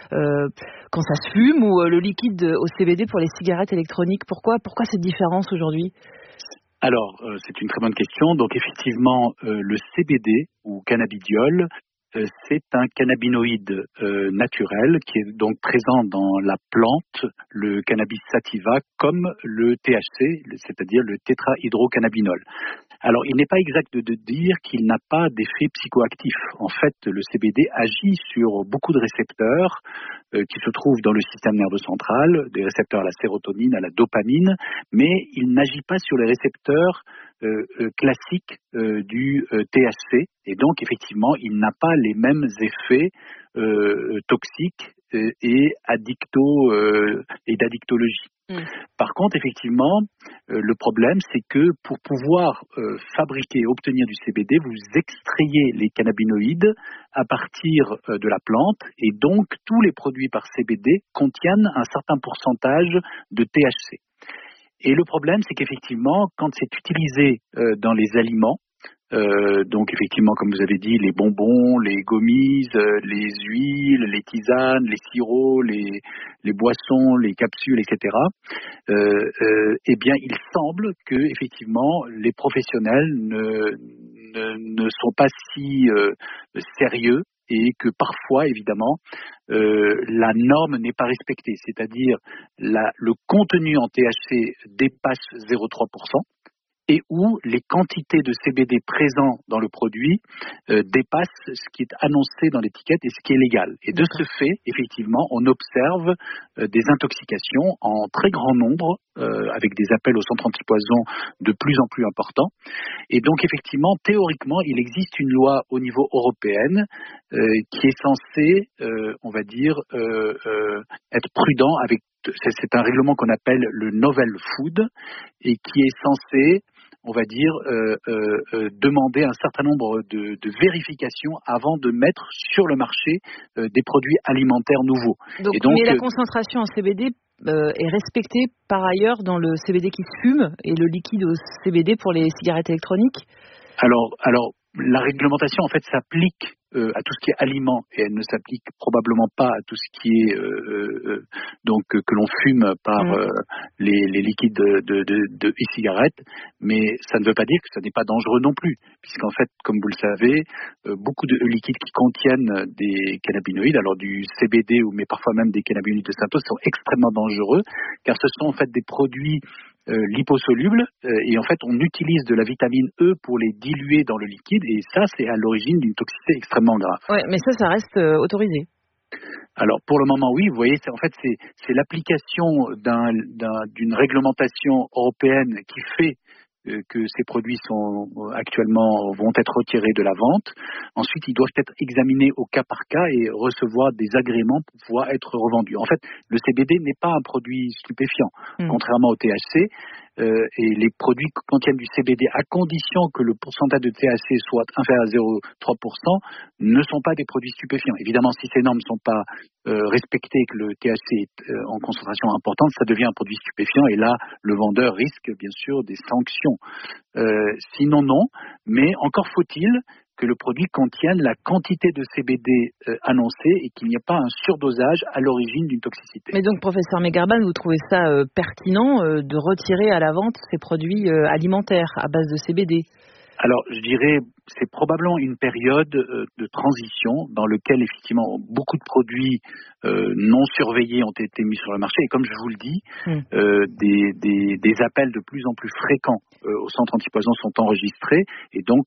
quand ça se fume ou le liquide au CBD pour les cigarettes électroniques? Pourquoi cette différence aujourd'hui? Alors c'est une très bonne question. Donc effectivement le CBD ou cannabidiol, c'est un cannabinoïde naturel qui est donc présent dans la plante, le cannabis sativa, comme le THC, c'est-à-dire le tétrahydrocannabinol. Alors, il n'est pas exact de dire qu'il n'a pas d'effet psychoactif. En fait, le CBD agit sur beaucoup de récepteurs qui se trouvent dans le système nerveux central, des récepteurs à la sérotonine, à la dopamine, mais il n'agit pas sur les récepteurs classiques du THC, et donc effectivement, il n'a pas les mêmes effets toxiques et d'addictologie. Par contre, effectivement, le problème, c'est que pour pouvoir fabriquer, obtenir du CBD, vous extrayez les cannabinoïdes à partir de la plante, et donc tous les produits par CBD contiennent un certain pourcentage de THC. Et le problème, c'est qu'effectivement, quand c'est utilisé dans les aliments, donc effectivement, comme vous avez dit, les bonbons, les gommises, les huiles, les tisanes, les sirops, les boissons, les capsules, etc. Eh bien, il semble que effectivement, les professionnels ne sont pas si sérieux, et que parfois, évidemment, la norme n'est pas respectée, c'est-à-dire le contenu en THC dépasse 0,3%. Et où les quantités de CBD présents dans le produit dépassent ce qui est annoncé dans l'étiquette et ce qui est légal. Et de ce fait, effectivement, on observe des intoxications en très grand nombre, avec des appels au centre antipoison de plus en plus importants. Et donc, effectivement, théoriquement, il existe une loi au niveau européen qui est censée, on va dire, être prudent avec. C'est un règlement qu'on appelle le Novel Food et qui est censé, on va dire, demander un certain nombre de vérifications avant de mettre sur le marché des produits alimentaires nouveaux. Donc, mais la concentration en CBD est respectée par ailleurs dans le CBD qui se fume et le liquide au CBD pour les cigarettes électroniques? Alors, la réglementation, en fait, s'applique à tout ce qui est aliment, et elle ne s'applique probablement pas à tout ce qui est donc que l'on fume par les liquides de e-cigarettes, mais ça ne veut pas dire que ça n'est pas dangereux non plus, puisqu'en fait, comme vous le savez, beaucoup de liquides qui contiennent des cannabinoïdes, alors du CBD mais parfois même des cannabinoïdes de synthèse, sont extrêmement dangereux, car ce sont en fait des produits liposolubles, et en fait on utilise de la vitamine E pour les diluer dans le liquide, et ça c'est à l'origine d'une toxicité extrêmement grave. Ouais, mais ça reste autorisé. Alors pour le moment oui, vous voyez, c'est l'application d'une réglementation européenne qui fait que ces produits vont être retirés de la vente. Ensuite, ils doivent être examinés au cas par cas et recevoir des agréments pour pouvoir être revendus. En fait, le CBD n'est pas un produit stupéfiant. Contrairement au THC, et les produits contiennent du CBD à condition que le pourcentage de THC soit inférieur à 0,3% ne sont pas des produits stupéfiants. Évidemment, si ces normes ne sont pas respectées, que le THC est en concentration importante, ça devient un produit stupéfiant et là, le vendeur risque bien sûr des sanctions. Sinon, non, mais encore faut-il que le produit contienne la quantité de CBD annoncée et qu'il n'y ait pas un surdosage à l'origine d'une toxicité. Mais donc, professeur Megarban, vous trouvez ça pertinent de retirer à la vente ces produits alimentaires à base de CBD ? Alors, je dirais, c'est probablement une période de transition dans laquelle, effectivement, beaucoup de produits non surveillés ont été mis sur le marché. Et comme je vous le dis, des appels de plus en plus fréquents au centre antipoison sont enregistrés. Et donc,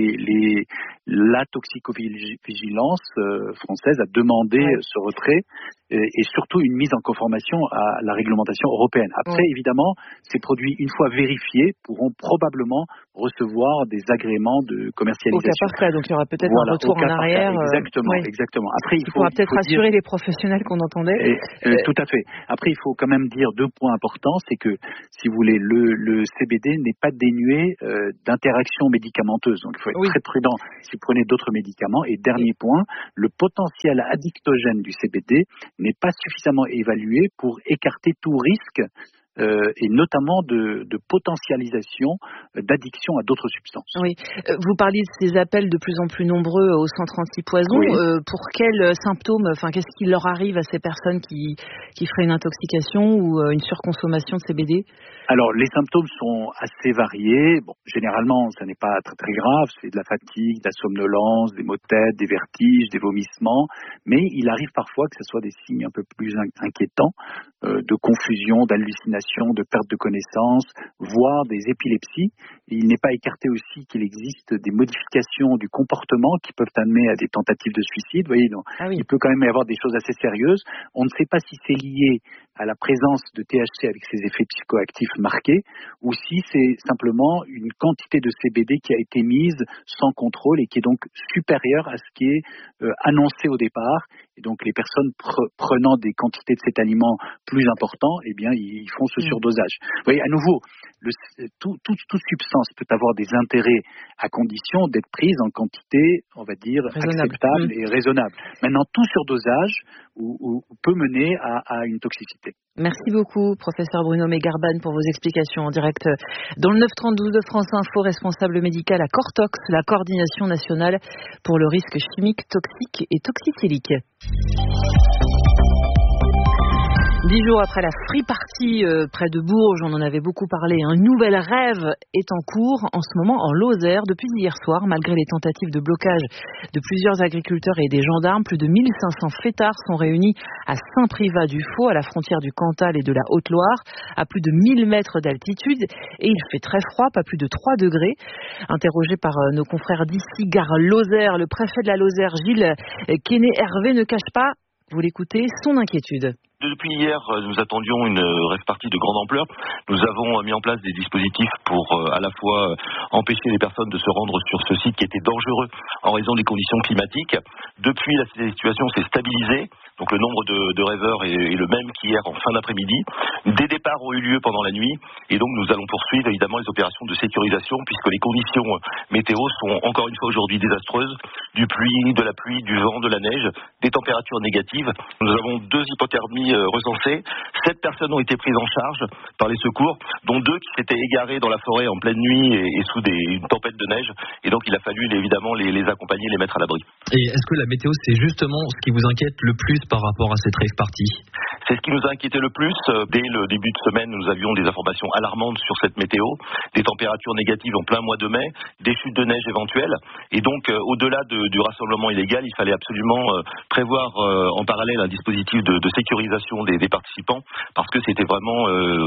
la toxicovigilance française a demandé ce retrait et surtout une mise en conformation à la réglementation européenne. Après, évidemment, ces produits, une fois vérifiés, pourront probablement recevoir des agréments de commercialisation. Au cas par cas, donc il y aura peut-être un retour en arrière. Exactement. Après, il faudra peut-être rassurer les professionnels qu'on entendait. Tout à fait. Après, il faut quand même dire 2 points importants. C'est que, si vous voulez, le CBD n'est pas dénué d'interactions médicamenteuses. Donc, il faut être très prudent si vous prenez d'autres médicaments. Et dernier point, le potentiel addictogène du CBD n'est pas suffisamment évalué pour écarter tout risque et notamment de potentialisation d'addiction à d'autres substances. Oui. Vous parliez de ces appels de plus en plus nombreux au centre antipoison. Pour quels symptômes, qu'est-ce qui leur arrive à ces personnes qui feraient une intoxication ou une surconsommation de CBD ? Alors, les symptômes sont assez variés. Bon, généralement, ça n'est pas très, très grave. C'est de la fatigue, de la somnolence, des maux de tête, des vertiges, des vomissements. Mais il arrive parfois que ce soit des signes un peu plus inquiétants, de confusion, d'hallucination, de perte de connaissance, voire des épilepsies. Il n'est pas écarté aussi qu'il existe des modifications du comportement qui peuvent amener à des tentatives de suicide. Vous voyez, donc, il peut quand même y avoir des choses assez sérieuses. On ne sait pas si c'est lié à la présence de THC avec ses effets psychoactifs marqués, ou si c'est simplement une quantité de CBD qui a été mise sans contrôle et qui est donc supérieure à ce qui est annoncé au départ. Et donc les personnes prenant des quantités de cet aliment plus importants, eh bien ils font ce surdosage. Vous voyez, à nouveau, toute substance peut avoir des intérêts à condition d'être prise en quantité, on va dire, acceptable et raisonnable. Maintenant, tout surdosage peut mener à une toxicité. Merci beaucoup, professeur Bruno Megarban, pour vos explications en direct dans le 932 de France Info, responsable médical à Cortox, la coordination nationale pour le risque chimique, toxique et toxicilique. 10 jours après la Free Party près de Bourges, on en avait beaucoup parlé, un nouvel rêve est en cours en ce moment en Lozère. Depuis hier soir, malgré les tentatives de blocage de plusieurs agriculteurs et des gendarmes, plus de 1500 fêtards sont réunis à Saint-Privat-du-Faux, à la frontière du Cantal et de la Haute-Loire, à plus de 1000 mètres d'altitude. Et il fait très froid, pas plus de 3 degrés. Interrogé par nos confrères d'ici, Gare Lozère, le préfet de la Lozère, Gilles Quesnay-Hervé, ne cache pas, vous l'écoutez, son inquiétude. Depuis hier, nous attendions une rave-party de grande ampleur. Nous avons mis en place des dispositifs pour à la fois empêcher les personnes de se rendre sur ce site qui était dangereux en raison des conditions climatiques. Depuis, la situation s'est stabilisée. Donc le nombre de rêveurs est le même qu'hier en fin d'après-midi. Des départs ont eu lieu pendant la nuit et donc nous allons poursuivre évidemment les opérations de sécurisation puisque les conditions météo sont encore une fois aujourd'hui désastreuses. De la pluie, du vent, de la neige, des températures négatives. Nous avons 2 hypothermies recensées. 7 personnes ont été prises en charge par les secours, dont 2 qui s'étaient égarées dans la forêt en pleine nuit et sous une tempête de neige. Et donc il a fallu évidemment les accompagner, les mettre à l'abri. Et est-ce que la météo, c'est justement ce qui vous inquiète le plus par rapport à cette rave party ? C'est ce qui nous a inquiété le plus. Dès le début de semaine, nous avions des informations alarmantes sur cette météo, des températures négatives en plein mois de mai, des chutes de neige éventuelles. Et donc, au-delà du rassemblement illégal, il fallait absolument prévoir en parallèle un dispositif de sécurisation des participants, parce que c'était vraiment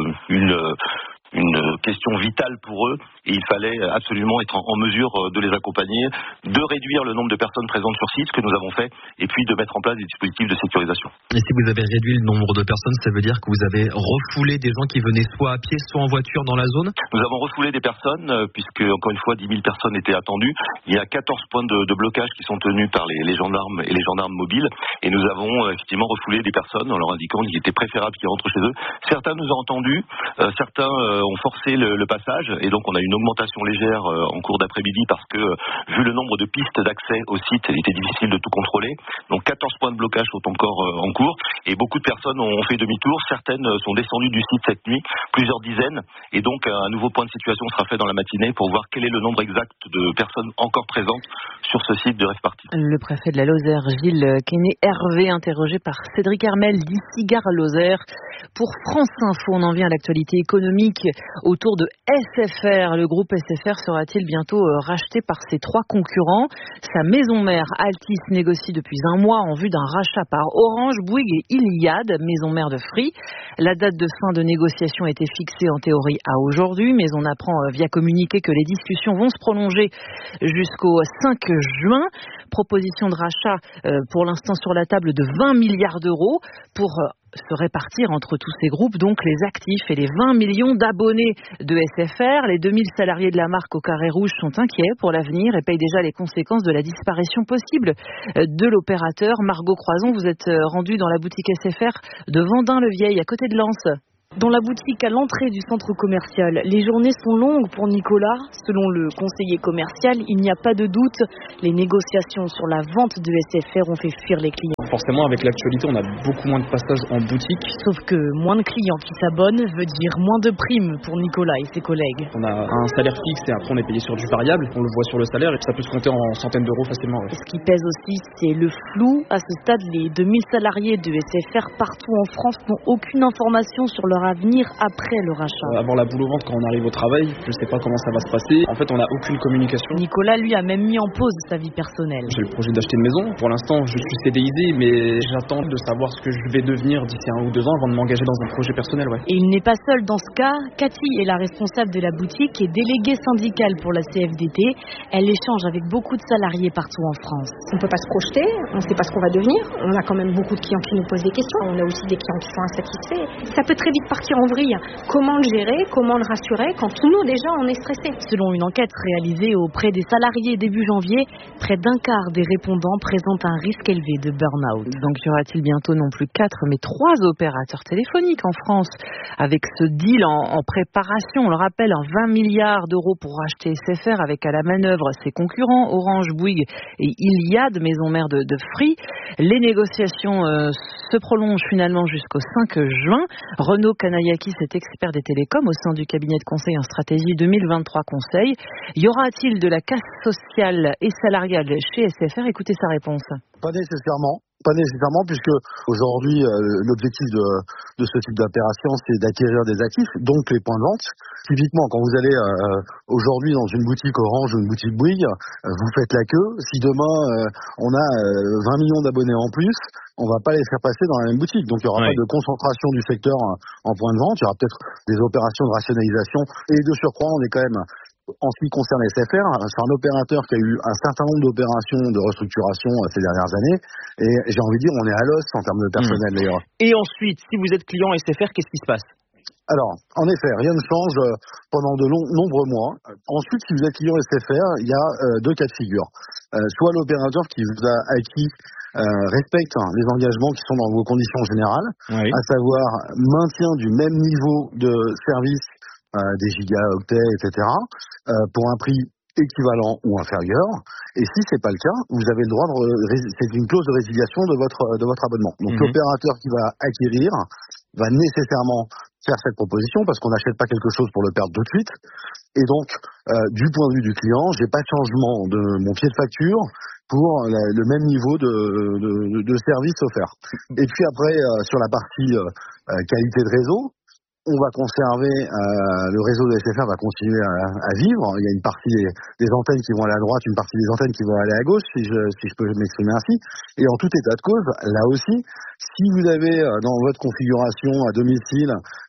une question vitale pour eux et il fallait absolument être en mesure de les accompagner, de réduire le nombre de personnes présentes sur site, ce que nous avons fait, et puis de mettre en place des dispositifs de sécurisation. Et si vous avez réduit le nombre de personnes, ça veut dire que vous avez refoulé des gens qui venaient soit à pied, soit en voiture dans la zone ? Nous avons refoulé des personnes, puisque encore une fois 10 000 personnes étaient attendues. Il y a 14 points de blocage qui sont tenus par les gendarmes et les gendarmes mobiles, et nous avons effectivement refoulé des personnes en leur indiquant qu'il était préférable qu'ils rentrent chez eux. Certains nous ont entendus, certains ont forcé le passage et donc on a une augmentation légère en cours d'après-midi parce que vu le nombre de pistes d'accès au site, il était difficile de tout contrôler. Donc 14 points de blocage sont encore en cours et beaucoup de personnes ont fait demi-tour. Certaines sont descendues du site cette nuit, plusieurs dizaines, et donc un nouveau point de situation sera fait dans la matinée pour voir quel est le nombre exact de personnes encore présentes sur ce site de Rêve-Party. Le préfet de la Lozère, Gilles Quesnay-Hervé, interrogé par Cédric Hermel d'ici Gare Lozère. Pour France Info, on en vient à l'actualité économique autour de SFR. Le groupe SFR sera-t-il bientôt racheté par ses 3 concurrents? Sa maison mère Altis négocie depuis un mois en vue d'un rachat par Orange, Bouygues et Iliad, maison mère de Free. La date de fin de négociation a été fixée en théorie à aujourd'hui, mais on apprend via communiqué que les discussions vont se prolonger jusqu'au 5 juin. Proposition de rachat pour l'instant sur la table de 20 milliards d'euros pour se répartir entre tous ces groupes, donc les actifs et les 20 millions d'abonnés de SFR. Les 2000 salariés de la marque au carré rouge sont inquiets pour l'avenir et payent déjà les conséquences de la disparition possible de l'opérateur. Margot Croison, vous êtes rendue dans la boutique SFR de Vendin-le-Vieil, à côté de Lens. Dans la boutique à l'entrée du centre commercial, les journées sont longues pour Nicolas. Selon le conseiller commercial, il n'y a pas de doute. Les négociations sur la vente de SFR ont fait fuir les clients. Forcément, avec l'actualité, on a beaucoup moins de passages en boutique. Sauf que moins de clients qui s'abonnent veut dire moins de primes pour Nicolas et ses collègues. On a un salaire fixe et après on est payé sur du variable. On le voit sur le salaire et ça peut se compter en centaines d'euros facilement. Ouais. Ce qui pèse aussi, c'est le flou. À ce stade, les 2000 salariés de SFR partout en France n'ont aucune information sur leur avenir après le rachat. Avoir la boule au ventre quand on arrive au travail, je ne sais pas comment ça va se passer. En fait, on n'a aucune communication. Nicolas, lui, a même mis en pause sa vie personnelle. J'ai le projet d'acheter une maison. Pour l'instant, je suis CDIsé, mais j'attends de savoir ce que je vais devenir d'ici 1 ou 2 ans avant de m'engager dans un projet personnel. Ouais. Et il n'est pas seul dans ce cas. Cathy est la responsable de la boutique et déléguée syndicale pour la CFDT. Elle échange avec beaucoup de salariés partout en France. On ne peut pas se projeter, on ne sait pas ce qu'on va devenir. On a quand même beaucoup de clients qui nous posent des questions. On a aussi des clients qui sont insatisfaits. Ça peut très vite partir en vrille. Comment le gérer, comment le rassurer quand nous déjà on est stressés. Selon une enquête réalisée auprès des salariés début janvier, près d'un quart des répondants présentent un risque élevé de burn-out. Donc y aura-t-il bientôt non plus 4 mais 3 opérateurs téléphoniques en France avec ce deal en préparation? On le rappelle, 20 milliards d'euros pour racheter SFR avec à la manœuvre ses concurrents Orange, Bouygues et Iliad, maison mère de Free. Les négociations se prolongent finalement jusqu'au 5 juin. Renaud Kanayakis est expert des télécoms au sein du cabinet de conseil en stratégie 2023 Conseil. Y aura-t-il de la casse sociale et salariale chez SFR? Écoutez sa réponse. Pas nécessairement, puisque aujourd'hui l'objectif de ce type d'opération, c'est d'acquérir des actifs, donc les points de vente. Typiquement, quand vous allez aujourd'hui dans une boutique Orange ou une boutique Bouygues, vous faites la queue. Si demain on a 20 millions d'abonnés en plus, on va pas les faire passer dans la même boutique. Donc il y aura pas de concentration du secteur en points de vente. Il y aura peut-être des opérations de rationalisation. Et de surcroît, on est quand même, en ce qui concerne SFR, c'est un opérateur qui a eu un certain nombre d'opérations de restructuration ces dernières années. Et j'ai envie de dire, on est à l'os en termes de personnel d'ailleurs. Et ensuite, si vous êtes client SFR, qu'est-ce qui se passe? Alors, en effet, rien ne change pendant de nombreux mois. Ensuite, si vous êtes client SFR, il y a 2 cas de figure. Soit l'opérateur qui vous a acquis respecte les engagements qui sont dans vos conditions générales, à savoir maintien du même niveau de service des gigaoctets, etc., pour un prix équivalent ou inférieur. Et si c'est pas le cas, vous avez le droit c'est une clause de résiliation de votre abonnement. Donc l'opérateur qui va acquérir va nécessairement faire cette proposition parce qu'on n'achète pas quelque chose pour le perdre tout de suite. Et donc, du point de vue du client, j'ai pas de changement de mon pied de facture pour le même niveau de service offert. Et puis après, sur la partie qualité de réseau, on va conserver, le réseau de SFR va continuer à vivre. Il y a une partie des antennes qui vont aller à droite, une partie des antennes qui vont aller à gauche, si je peux m'exprimer ainsi. Et en tout état de cause, là aussi, si vous avez dans votre configuration à domicile,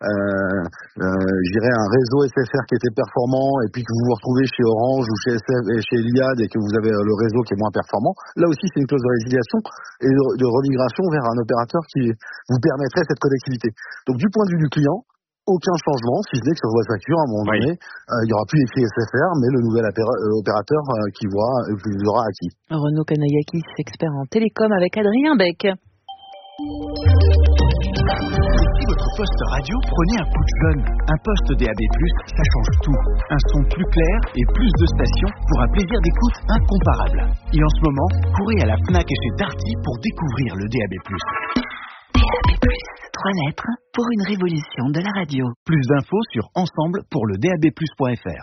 je dirais un réseau SFR qui était performant, et puis que vous vous retrouvez chez Orange ou chez Iliad et que vous avez le réseau qui est moins performant, là aussi c'est une clause de résiliation et de remigration vers un opérateur qui vous permettrait cette connectivité. Donc du point de vue du client, aucun changement, si ce n'est que sur votre facture, à un moment donné, il n'y aura plus écrit SFR, mais le nouvel opérateur qui vous aura acquis. Renaud Kanayakis, expert en télécom avec Adrien Beck. votre poste radio, prenez un coup de jeune. Un poste DAB+, ça change tout. Un son plus clair et plus de stations pour un plaisir d'écoute incomparable. Et en ce moment, courez à la Fnac et chez Darty pour découvrir le DAB+. DAB+, 3 lettres pour une révolution de la radio. Plus d'infos sur ensemble pour le DABplus.fr.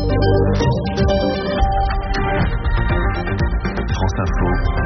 France Info,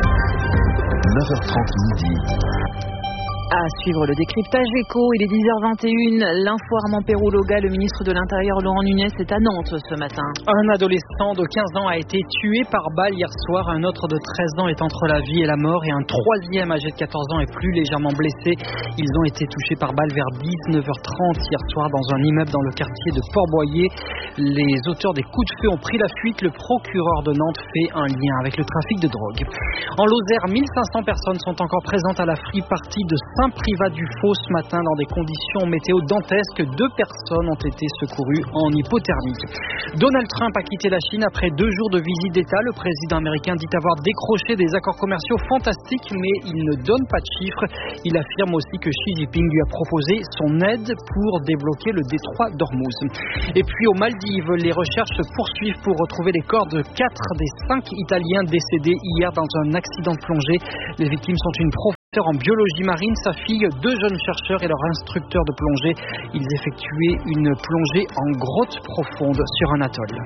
9h30 midi. À suivre le décryptage écho, il est 10h21. L'info Armand Perroux-Loga, le ministre de l'Intérieur Laurent Nunez est à Nantes ce matin. Un adolescent de 15 ans a été tué par balle hier soir. Un autre de 13 ans est entre la vie et la mort et un troisième âgé de 14 ans est plus légèrement blessé. Ils ont été touchés par balle vers 19h30 hier soir dans un immeuble dans le quartier de Port-Boyer. Les auteurs des coups de feu ont pris la fuite. Le procureur de Nantes fait un lien avec le trafic de drogue. En Lozère, 1500 personnes sont encore présentes à la free party de Saint-Privat-du-Faux ce matin dans des conditions météo dantesques. 2 personnes ont été secourues en hypothermie. Donald Trump a quitté la Chine après 2 jours de visite d'État. Le président américain dit avoir décroché des accords commerciaux fantastiques, mais il ne donne pas de chiffres. Il affirme aussi que Xi Jinping lui a proposé son aide pour débloquer le détroit d'Ormuz. Et puis aux Maldives, les recherches se poursuivent pour retrouver les corps de 4 des 5 Italiens décédés hier dans un accident de plongée. Les victimes sont une professeure en biologie marine, sa fille, 2 jeunes chercheurs et leur instructeur de plongée. Ils effectuaient une plongée en grotte profonde sur un atoll.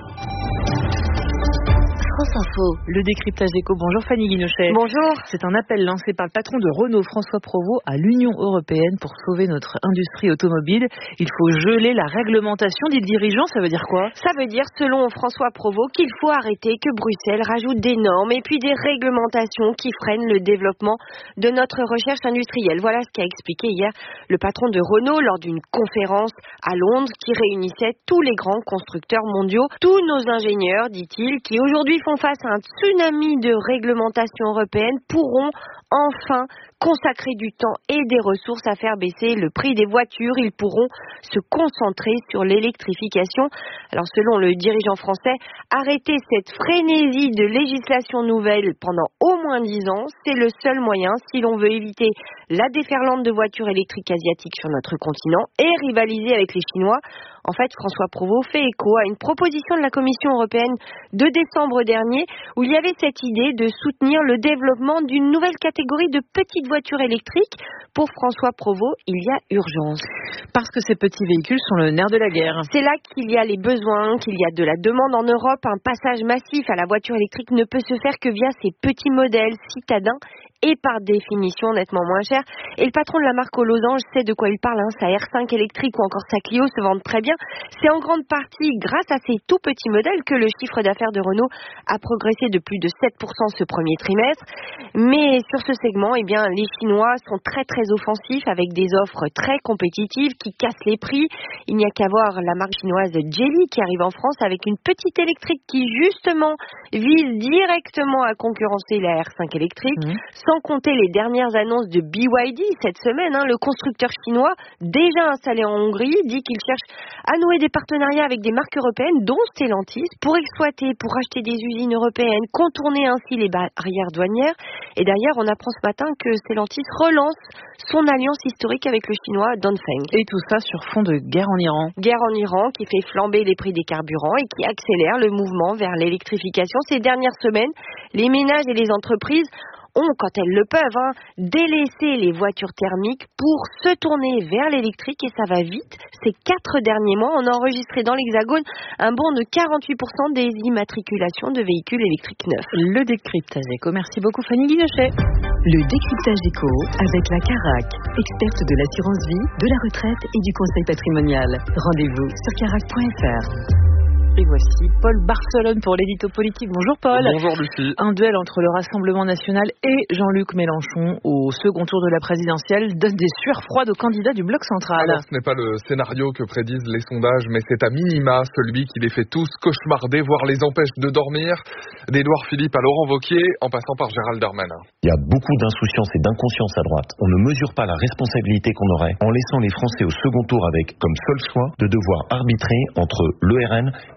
France Info. Le décryptage éco. Bonjour Fanny Guinochet. Bonjour. C'est un appel lancé par le patron de Renault, François Provost, à l'Union européenne pour sauver notre industrie automobile. Il faut geler la réglementation, dit le dirigeant. Ça veut dire quoi? Ça veut dire, selon François Provost, qu'il faut arrêter que Bruxelles rajoute des normes et puis des réglementations qui freinent le développement de notre recherche industrielle. Voilà ce qu'a expliqué hier le patron de Renault lors d'une conférence à Londres qui réunissait tous les grands constructeurs mondiaux, tous nos ingénieurs, dit-il, qui aujourd'hui font face à un tsunami de réglementation européenne, pourront enfin consacrer du temps et des ressources à faire baisser le prix des voitures. Ils pourront se concentrer sur l'électrification. Alors selon le dirigeant français, arrêter cette frénésie de législation nouvelle pendant au moins 10 ans, c'est le seul moyen si l'on veut éviter la déferlante de voitures électriques asiatiques sur notre continent et rivaliser avec les Chinois. En fait, François Provost fait écho à une proposition de la Commission européenne de décembre dernier où il y avait cette idée de soutenir le développement d'une nouvelle catégorie de petites voitures électriques. Pour François Provost, il y a urgence. Parce que ces petits véhicules sont le nerf de la guerre. C'est là qu'il y a les besoins, qu'il y a de la demande en Europe. Un passage massif à la voiture électrique ne peut se faire que via ces petits modèles citadins et par définition nettement moins cher. Et le patron de la marque aux losanges sait de quoi il parle. Sa R5 électrique ou encore sa Clio se vendent très bien. C'est en grande partie grâce à ces tout petits modèles que le chiffre d'affaires de Renault a progressé de plus de 7% ce premier trimestre. Mais sur ce segment, eh bien, les Chinois sont très très offensifs avec des offres très compétitives qui cassent les prix. Il n'y a qu'à voir la marque chinoise Geely qui arrive en France avec une petite électrique qui justement vise directement à concurrencer la R5 électrique. Sans compter les dernières annonces de BYD cette semaine, le constructeur chinois déjà installé en Hongrie dit qu'il cherche à nouer des partenariats avec des marques européennes dont Stellantis pour exploiter, pour acheter des usines européennes, contourner ainsi les barrières douanières. Et d'ailleurs, on apprend ce matin que Stellantis relance son alliance historique avec le chinois Dongfeng. Et tout ça sur fond de guerre en Iran. Guerre en Iran qui fait flamber les prix des carburants et qui accélère le mouvement vers l'électrification. Ces dernières semaines, les ménages et les entreprises ont, quand elles le peuvent, délaissé les voitures thermiques pour se tourner vers l'électrique et ça va vite. Ces 4 derniers mois, on a enregistré dans l'Hexagone un bond de 48% des immatriculations de véhicules électriques neufs. Le décryptage éco. Merci beaucoup Fanny Guinochet. Le décryptage éco avec la Carac, experte de l'assurance vie, de la retraite et du conseil patrimonial. Rendez-vous sur carac.fr. Et voici Paul Barcelone pour l'édito politique. Bonjour Paul. Bonjour Lucie. Un duel entre le Rassemblement national et Jean-Luc Mélenchon au second tour de la présidentielle donne des sueurs froides aux candidats du bloc central. Alors, ce n'est pas le scénario que prédisent les sondages, mais c'est à minima celui qui les fait tous cauchemarder, voire les empêche de dormir. D'Édouard Philippe à Laurent Wauquiez, en passant par Gérald Darmanin. Il y a beaucoup d'insouciance et d'inconscience à droite. On ne mesure pas la responsabilité qu'on aurait en laissant les Français au second tour avec comme seul choix de devoir arbitrer entre le RN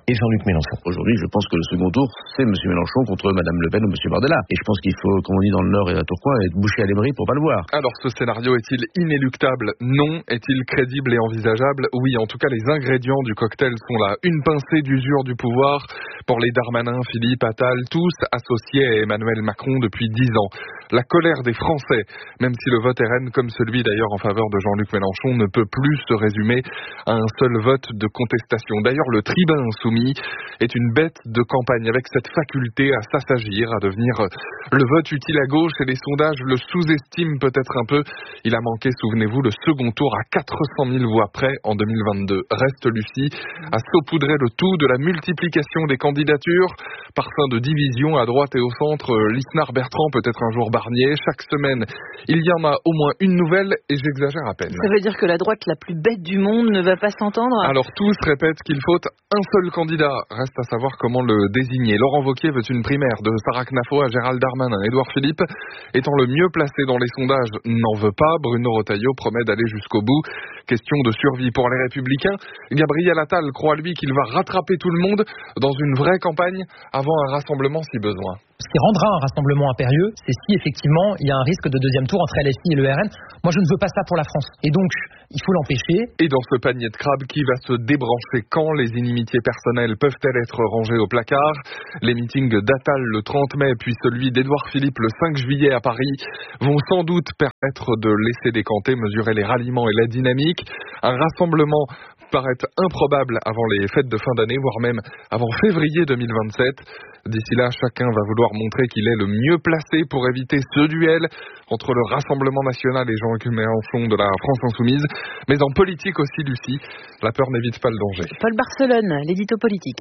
et Jean-Luc Mélenchon. Aujourd'hui, je pense que le second tour, c'est M. Mélenchon contre Mme Le Pen ou M. Bardella. Et je pense qu'il faut, comme on dit dans le Nord et à Tourcoing, être bouché à l'émery pour pas le voir. Alors, ce scénario est-il inéluctable? Non. Est-il crédible et envisageable? Oui, en tout cas, les ingrédients du cocktail sont là. Une pincée d'usure du pouvoir pour les Darmanin, Philippe, Attal, tous associés à Emmanuel Macron depuis 10 ans. La colère des Français, même si le vote RN, comme celui d'ailleurs en faveur de Jean-Luc Mélenchon, ne peut plus se résumer à un seul vote de contestation. D'ailleurs, le tribun insoumis est une bête de campagne avec cette faculté à s'assagir, à devenir le vote utile à gauche, et les sondages le sous-estiment peut-être un peu. Il a manqué, souvenez-vous, le second tour à 400 000 voix près en 2022. Reste Lucie à saupoudrer le tout de la multiplication des candidatures, parfum de division à droite et au centre, Lisnard-Bertrand, peut-être un jour Barnier. Chaque semaine, il y en a au moins une nouvelle, et j'exagère à peine. Ça veut dire que la droite la plus bête du monde ne va pas s'entendre? Alors tous répètent qu'il faut un seul candidat. Reste à savoir comment le désigner. Laurent Wauquiez veut une primaire de Sarah Knafo à Gérald Darmanin. Édouard Philippe, étant le mieux placé dans les sondages, n'en veut pas. Bruno Retailleau promet d'aller jusqu'au bout. Question de survie pour les Républicains. Gabriel Attal croit, lui, qu'il va rattraper tout le monde dans une vraie campagne avant un rassemblement si besoin. Ce qui rendra un rassemblement impérieux, c'est si effectivement il y a un risque de deuxième tour entre LFI et le RN. Moi, je ne veux pas ça pour la France. Et donc, il faut l'empêcher. Et dans ce panier de crabes, qui va se débrancher quand? Les inimitiés personnelles peuvent-elles être rangées au placard? Les meetings d'Attal le 30 mai, puis celui d'Édouard Philippe le 5 juillet à Paris, vont sans doute permettre de laisser décanter, mesurer les ralliements et la dynamique. Un rassemblement paraît improbable avant les fêtes de fin d'année, voire même avant février 2027. D'ici là, chacun va vouloir montrer qu'il est le mieux placé pour éviter ce duel entre le Rassemblement national et Jean-Luc Mélenchon de la France insoumise. Mais en politique aussi, Lucie, la peur n'évite pas le danger. Paul Barcelone, l'édito politique.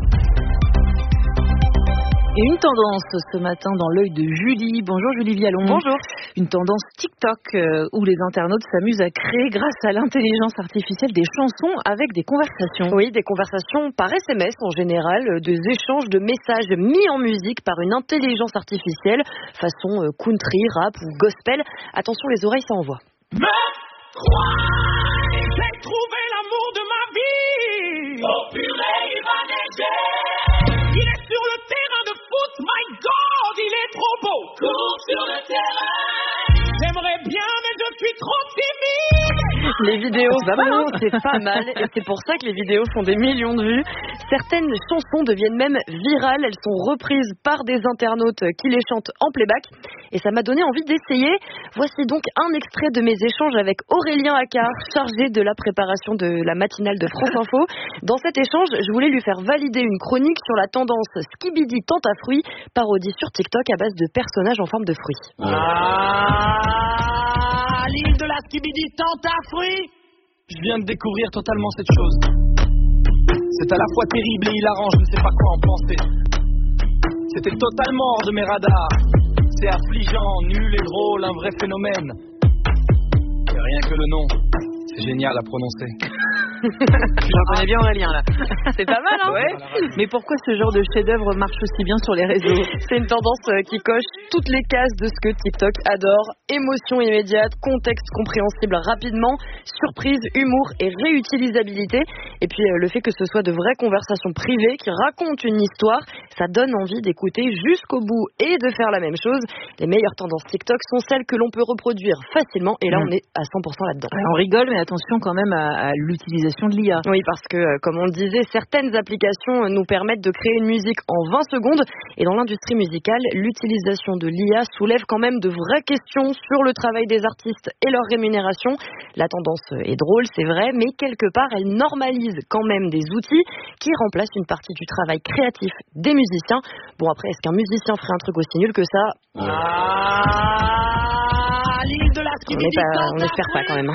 Et une tendance ce matin dans l'œil de Julie. Bonjour Julie Vialon. Bonjour. Une tendance TikTok où les internautes s'amusent à créer grâce à l'intelligence artificielle des chansons avec des conversations. Oui, des conversations par SMS en général, des échanges de messages mis en musique par une intelligence artificielle, façon country, rap ou gospel. Attention, les oreilles, ça envoie. Me crois, j'ai trouvé l'amour de ma vie. Oh purée, il va neiger. Il est sur le terrain de foot, my God, il est trop beau. Cours sur le terrain. J'aimerais bien, mais je suis trop timide. Les vidéos, c'est pas mal. Et c'est pour ça que les vidéos font des millions de vues. Certaines chansons deviennent même virales. Elles sont reprises par des internautes qui les chantent en playback. Et ça m'a donné envie d'essayer. Voici donc un extrait de mes échanges avec Aurélien Accard, chargé de la préparation de la matinale de France Info. Dans cet échange, je voulais lui faire valider une chronique sur la tendance Skibidi Tente à fruits, parodie sur TikTok à base de personnages en forme de fruits. L'île de la Skibidi Tente à fruits. Je viens de découvrir totalement cette chose. C'est à la fois terrible et hilarant, je ne sais pas quoi en penser. C'était totalement hors de mes radars. C'est affligeant, nul et drôle, un vrai phénomène. Et rien que le nom, c'est génial à prononcer. Tu reconnais bien Aurélien là. C'est pas mal, hein? Ouais. Mais pourquoi ce genre de chef-d'œuvre marche aussi bien sur les réseaux? C'est une tendance qui coche toutes les cases de ce que TikTok adore. Émotion immédiate, contexte compréhensible rapidement, surprise, humour et réutilisabilité. Et puis le fait que ce soit de vraies conversations privées qui racontent une histoire, ça donne envie d'écouter jusqu'au bout et de faire la même chose. Les meilleures tendances TikTok sont celles que l'on peut reproduire facilement. Et là, on est à 100% là-dedans. Alors, on rigole, mais attention quand même à l'utilisation de l'IA. Oui, parce que, comme on le disait, certaines applications nous permettent de créer une musique en 20 secondes. Et dans l'industrie musicale, l'utilisation de l'IA soulève quand même de vraies questions sur le travail des artistes et leur rémunération. La tendance est drôle, c'est vrai, mais quelque part, elle normalise quand même des outils qui remplacent une partie du travail créatif des musiciens. Bon, après, est-ce qu'un musicien ferait un truc aussi nul que ça? L'île de la on n'espère pas quand même.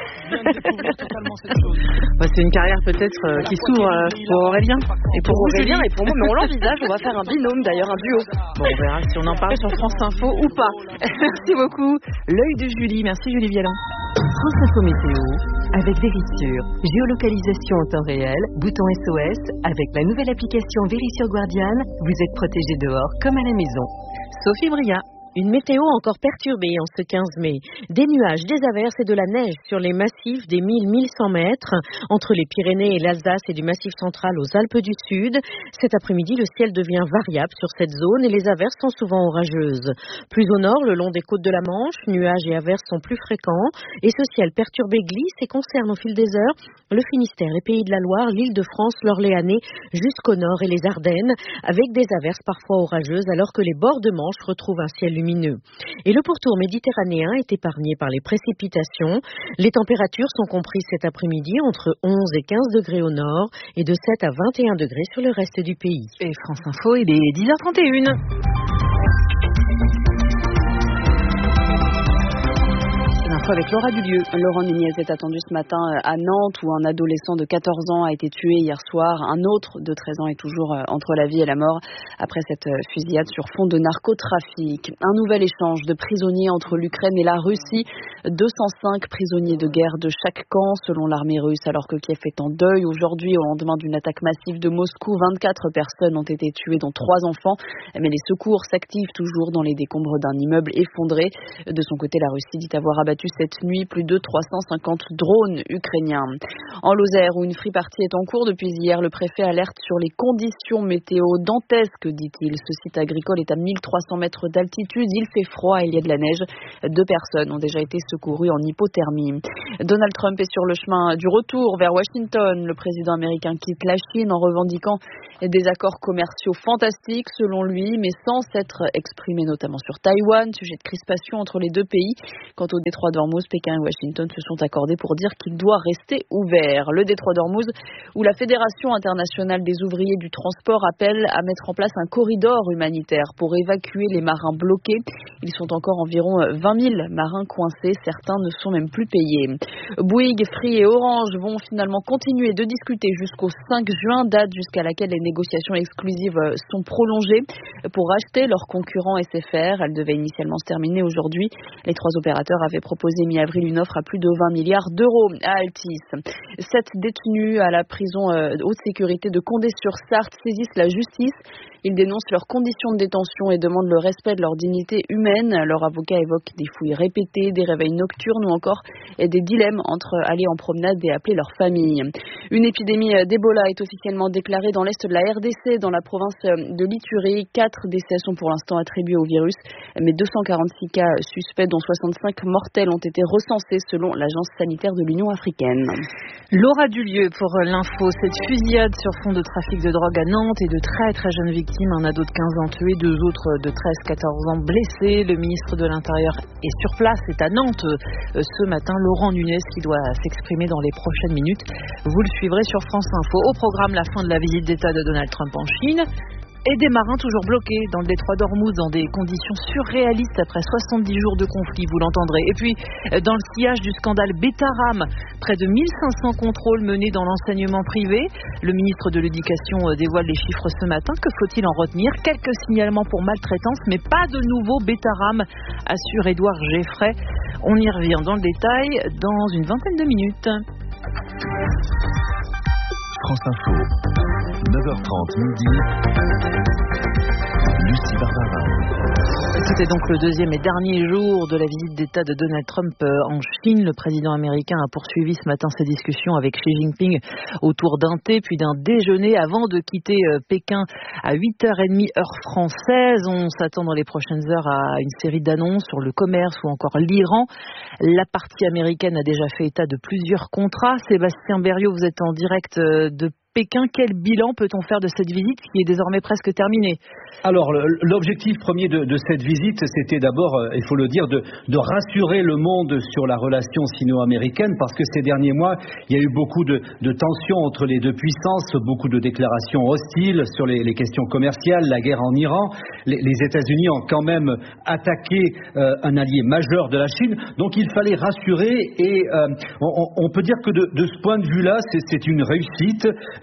C'est une carrière peut-être qui s'ouvre pour Aurélien et pour Aurélien et pour moi, mais on l'envisage. On va faire un binôme d'ailleurs, un duo. Bon, on verra si on en parle sur France Info ou pas. Merci beaucoup. L'œil de Julie. Merci Julie Vialon. France Info Météo avec Vérissure. Géolocalisation en temps réel, bouton SOS. Avec la nouvelle application Vérissure Guardian, vous êtes protégé dehors comme à la maison. Sophie Bria. Une météo encore perturbée en ce 15 mai. Des nuages, des averses et de la neige sur les massifs des 1000-1100 mètres entre les Pyrénées et l'Alsace et du Massif central aux Alpes du Sud. Cet après-midi, le ciel devient variable sur cette zone et les averses sont souvent orageuses. Plus au nord, le long des côtes de la Manche, nuages et averses sont plus fréquents et ce ciel perturbé glisse et concerne au fil des heures le Finistère, les Pays de la Loire, l'Île-de-France, l'Orléanais jusqu'au nord et les Ardennes avec des averses parfois orageuses alors que les bords de Manche retrouvent un ciel lumineux. Et le pourtour méditerranéen est épargné par les précipitations. Les températures sont comprises cet après-midi entre 11 et 15 degrés au nord et de 7 à 21 degrés sur le reste du pays. Et France Info, il est 10h31. Avec Laura Dulieu. Laurent Nunez est attendu ce matin à Nantes où un adolescent de 14 ans a été tué hier soir. Un autre de 13 ans est toujours entre la vie et la mort après cette fusillade sur fond de narcotrafic. Un nouvel échange de prisonniers entre l'Ukraine et la Russie. 205 prisonniers de guerre de chaque camp selon l'armée russe alors que Kiev est en deuil. Aujourd'hui, au lendemain d'une attaque massive de Moscou, 24 personnes ont été tuées dont 3 enfants. Mais les secours s'activent toujours dans les décombres d'un immeuble effondré. De son côté, la Russie dit avoir abattu cette nuit plus de 350 drones ukrainiens. En Lozère, où une free-party est en cours depuis hier, le préfet alerte sur les conditions météo dantesques, dit-il. Ce site agricole est à 1300 mètres d'altitude, il fait froid et il y a de la neige. 2 personnes ont déjà été secourues en hypothermie. Donald Trump est sur le chemin du retour vers Washington. Le président américain quitte la Chine en revendiquant des accords commerciaux fantastiques selon lui, mais sans s'être exprimé notamment sur Taïwan, sujet de crispation entre les deux pays. Quant au détroit d'Ormuz, Pékin et Washington se sont accordés pour dire qu'il doit rester ouvert. Le détroit d'Ormuz, où la Fédération internationale des ouvriers du transport appelle à mettre en place un corridor humanitaire pour évacuer les marins bloqués. Ils sont encore environ 20 000 marins coincés. Certains ne sont même plus payés. Bouygues, Free et Orange vont finalement continuer de discuter jusqu'au 5 juin, date jusqu'à laquelle les négociations exclusives sont prolongées pour racheter leurs concurrents SFR. Elles devaient initialement se terminer aujourd'hui. Les 3 opérateurs avaient proposé mi-avril une offre à plus de 20 milliards d'euros à Altis. 7 détenus à la prison haute sécurité de Condé-sur-Sarthe saisissent la justice. Ils dénoncent leurs conditions de détention et demandent le respect de leur dignité humaine. Leur avocat évoque des fouilles répétées, des réveils nocturnes ou encore des dilemmes entre aller en promenade et appeler leur famille. Une épidémie d'Ebola est officiellement déclarée dans l'est de la RDC, dans la province de l'Ituri. 4 décès sont pour l'instant attribués au virus, mais 246 cas suspects, dont 65 mortels, ont été recensés selon l'Agence sanitaire de l'Union africaine. Laura Dulieu pour l'info. Cette fusillade sur fond de trafic de drogue à Nantes et de très très jeunes victimes. Un ado de 15 ans tué, 2 autres de 13-14 ans blessés. Le ministre de l'Intérieur est sur place, est à Nantes ce matin. Laurent Nunez qui doit s'exprimer dans les prochaines minutes. Vous le suivrez sur France Info. Au programme, la fin de la visite d'État de Donald Trump en Chine. Et des marins toujours bloqués dans le détroit d'Ormuz dans des conditions surréalistes après 70 jours de conflit, vous l'entendrez. Et puis, dans le sillage du scandale Betaram, près de 1500 contrôles menés dans l'enseignement privé. Le ministre de l'Éducation dévoile les chiffres ce matin. Que faut-il en retenir? Quelques signalements pour maltraitance, mais pas de nouveau Betaram, assure Édouard Geffray. On y revient dans le détail dans une vingtaine de minutes. France Info, 9h30 midi. Lucie Barbara. C'était donc le deuxième et dernier jour de la visite d'État de Donald Trump en Chine. Le président américain a poursuivi ce matin ses discussions avec Xi Jinping autour d'un thé puis d'un déjeuner avant de quitter Pékin à 8h30 heure française. On s'attend dans les prochaines heures à une série d'annonces sur le commerce ou encore l'Iran. La partie américaine a déjà fait état de plusieurs contrats. Sébastien Berriot, vous êtes en direct de Pékin. Quel bilan peut-on faire de cette visite qui est désormais presque terminée? Alors, l'objectif premier de cette visite, c'était d'abord, il faut le dire, de rassurer le monde sur la relation sino-américaine, parce que ces derniers mois, il y a eu beaucoup de tensions entre les deux puissances, beaucoup de déclarations hostiles sur les questions commerciales, la guerre en Iran. Les États-Unis ont quand même attaqué un allié majeur de la Chine, donc il fallait rassurer, et on peut dire que de ce point de vue-là, c'est une réussite.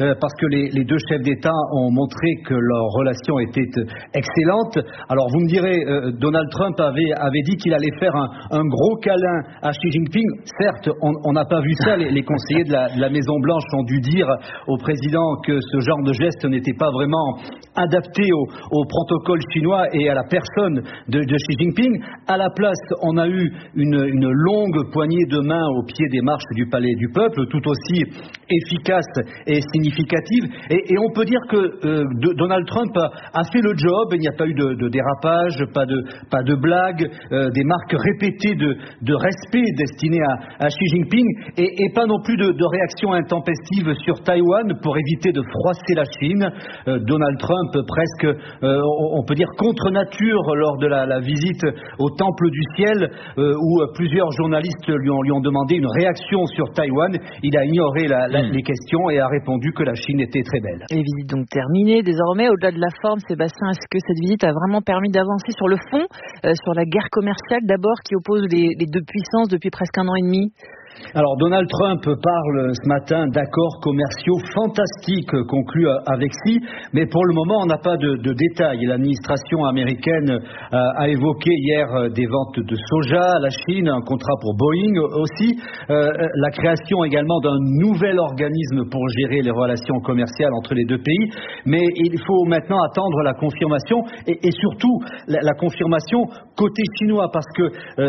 parce que les deux chefs d'État ont montré que leur relation était excellente. Alors vous me direz, Donald Trump avait dit qu'il allait faire un gros câlin à Xi Jinping. Certes, on n'a pas vu ça. Les conseillers de la Maison Blanche ont dû dire au président que ce genre de geste n'était pas vraiment adapté au protocole chinois et à la personne de Xi Jinping. À la place, on a eu une longue poignée de main au pied des marches du Palais du Peuple, tout aussi efficace et significative. Et on peut dire que Donald Trump a fait le job. Il n'y a pas eu de dérapage, pas de blagues, des marques répétées de respect destinées à Xi Jinping et pas non plus de réaction intempestive sur Taïwan pour éviter de froisser la Chine. Donald Trump, presque, on peut dire contre nature, lors de la visite au Temple du Ciel, où plusieurs journalistes lui ont demandé une réaction sur Taïwan. Il a ignoré les questions et a répondu que la Chine était très belle. Et visite donc terminée. Désormais, au-delà de la forme, Sébastien, est-ce que cette visite a vraiment permis d'avancer sur le fond, sur la guerre commerciale d'abord qui oppose les deux puissances depuis presque 1 an et demi? Alors Donald Trump parle ce matin d'accords commerciaux fantastiques conclus avec Xi, mais pour le moment on n'a pas de détails. L'administration américaine a évoqué hier des ventes de soja à la Chine, un contrat pour Boeing aussi, la création également d'un nouvel organisme pour gérer les relations commerciales entre les deux pays, mais il faut maintenant attendre la confirmation et surtout la confirmation côté chinois, parce que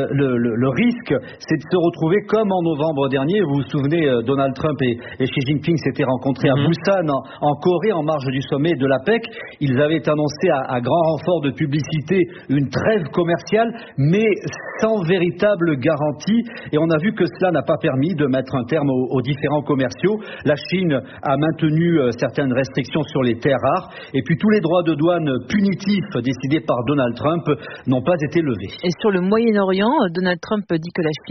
le risque c'est de se retrouver comme en novembre dernier. Vous vous souvenez, Donald Trump et Xi Jinping s'étaient rencontrés à Busan en Corée en marge du sommet de l'APEC. Ils avaient annoncé à grand renfort de publicité une trêve commerciale, mais sans véritable garantie, et on a vu que cela n'a pas permis de mettre un terme aux différends commerciaux. La Chine a maintenu certaines restrictions sur les terres rares, et puis tous les droits de douane punitifs décidés par Donald Trump n'ont pas été levés. Et sur le Moyen-Orient, Donald Trump dit que la Chine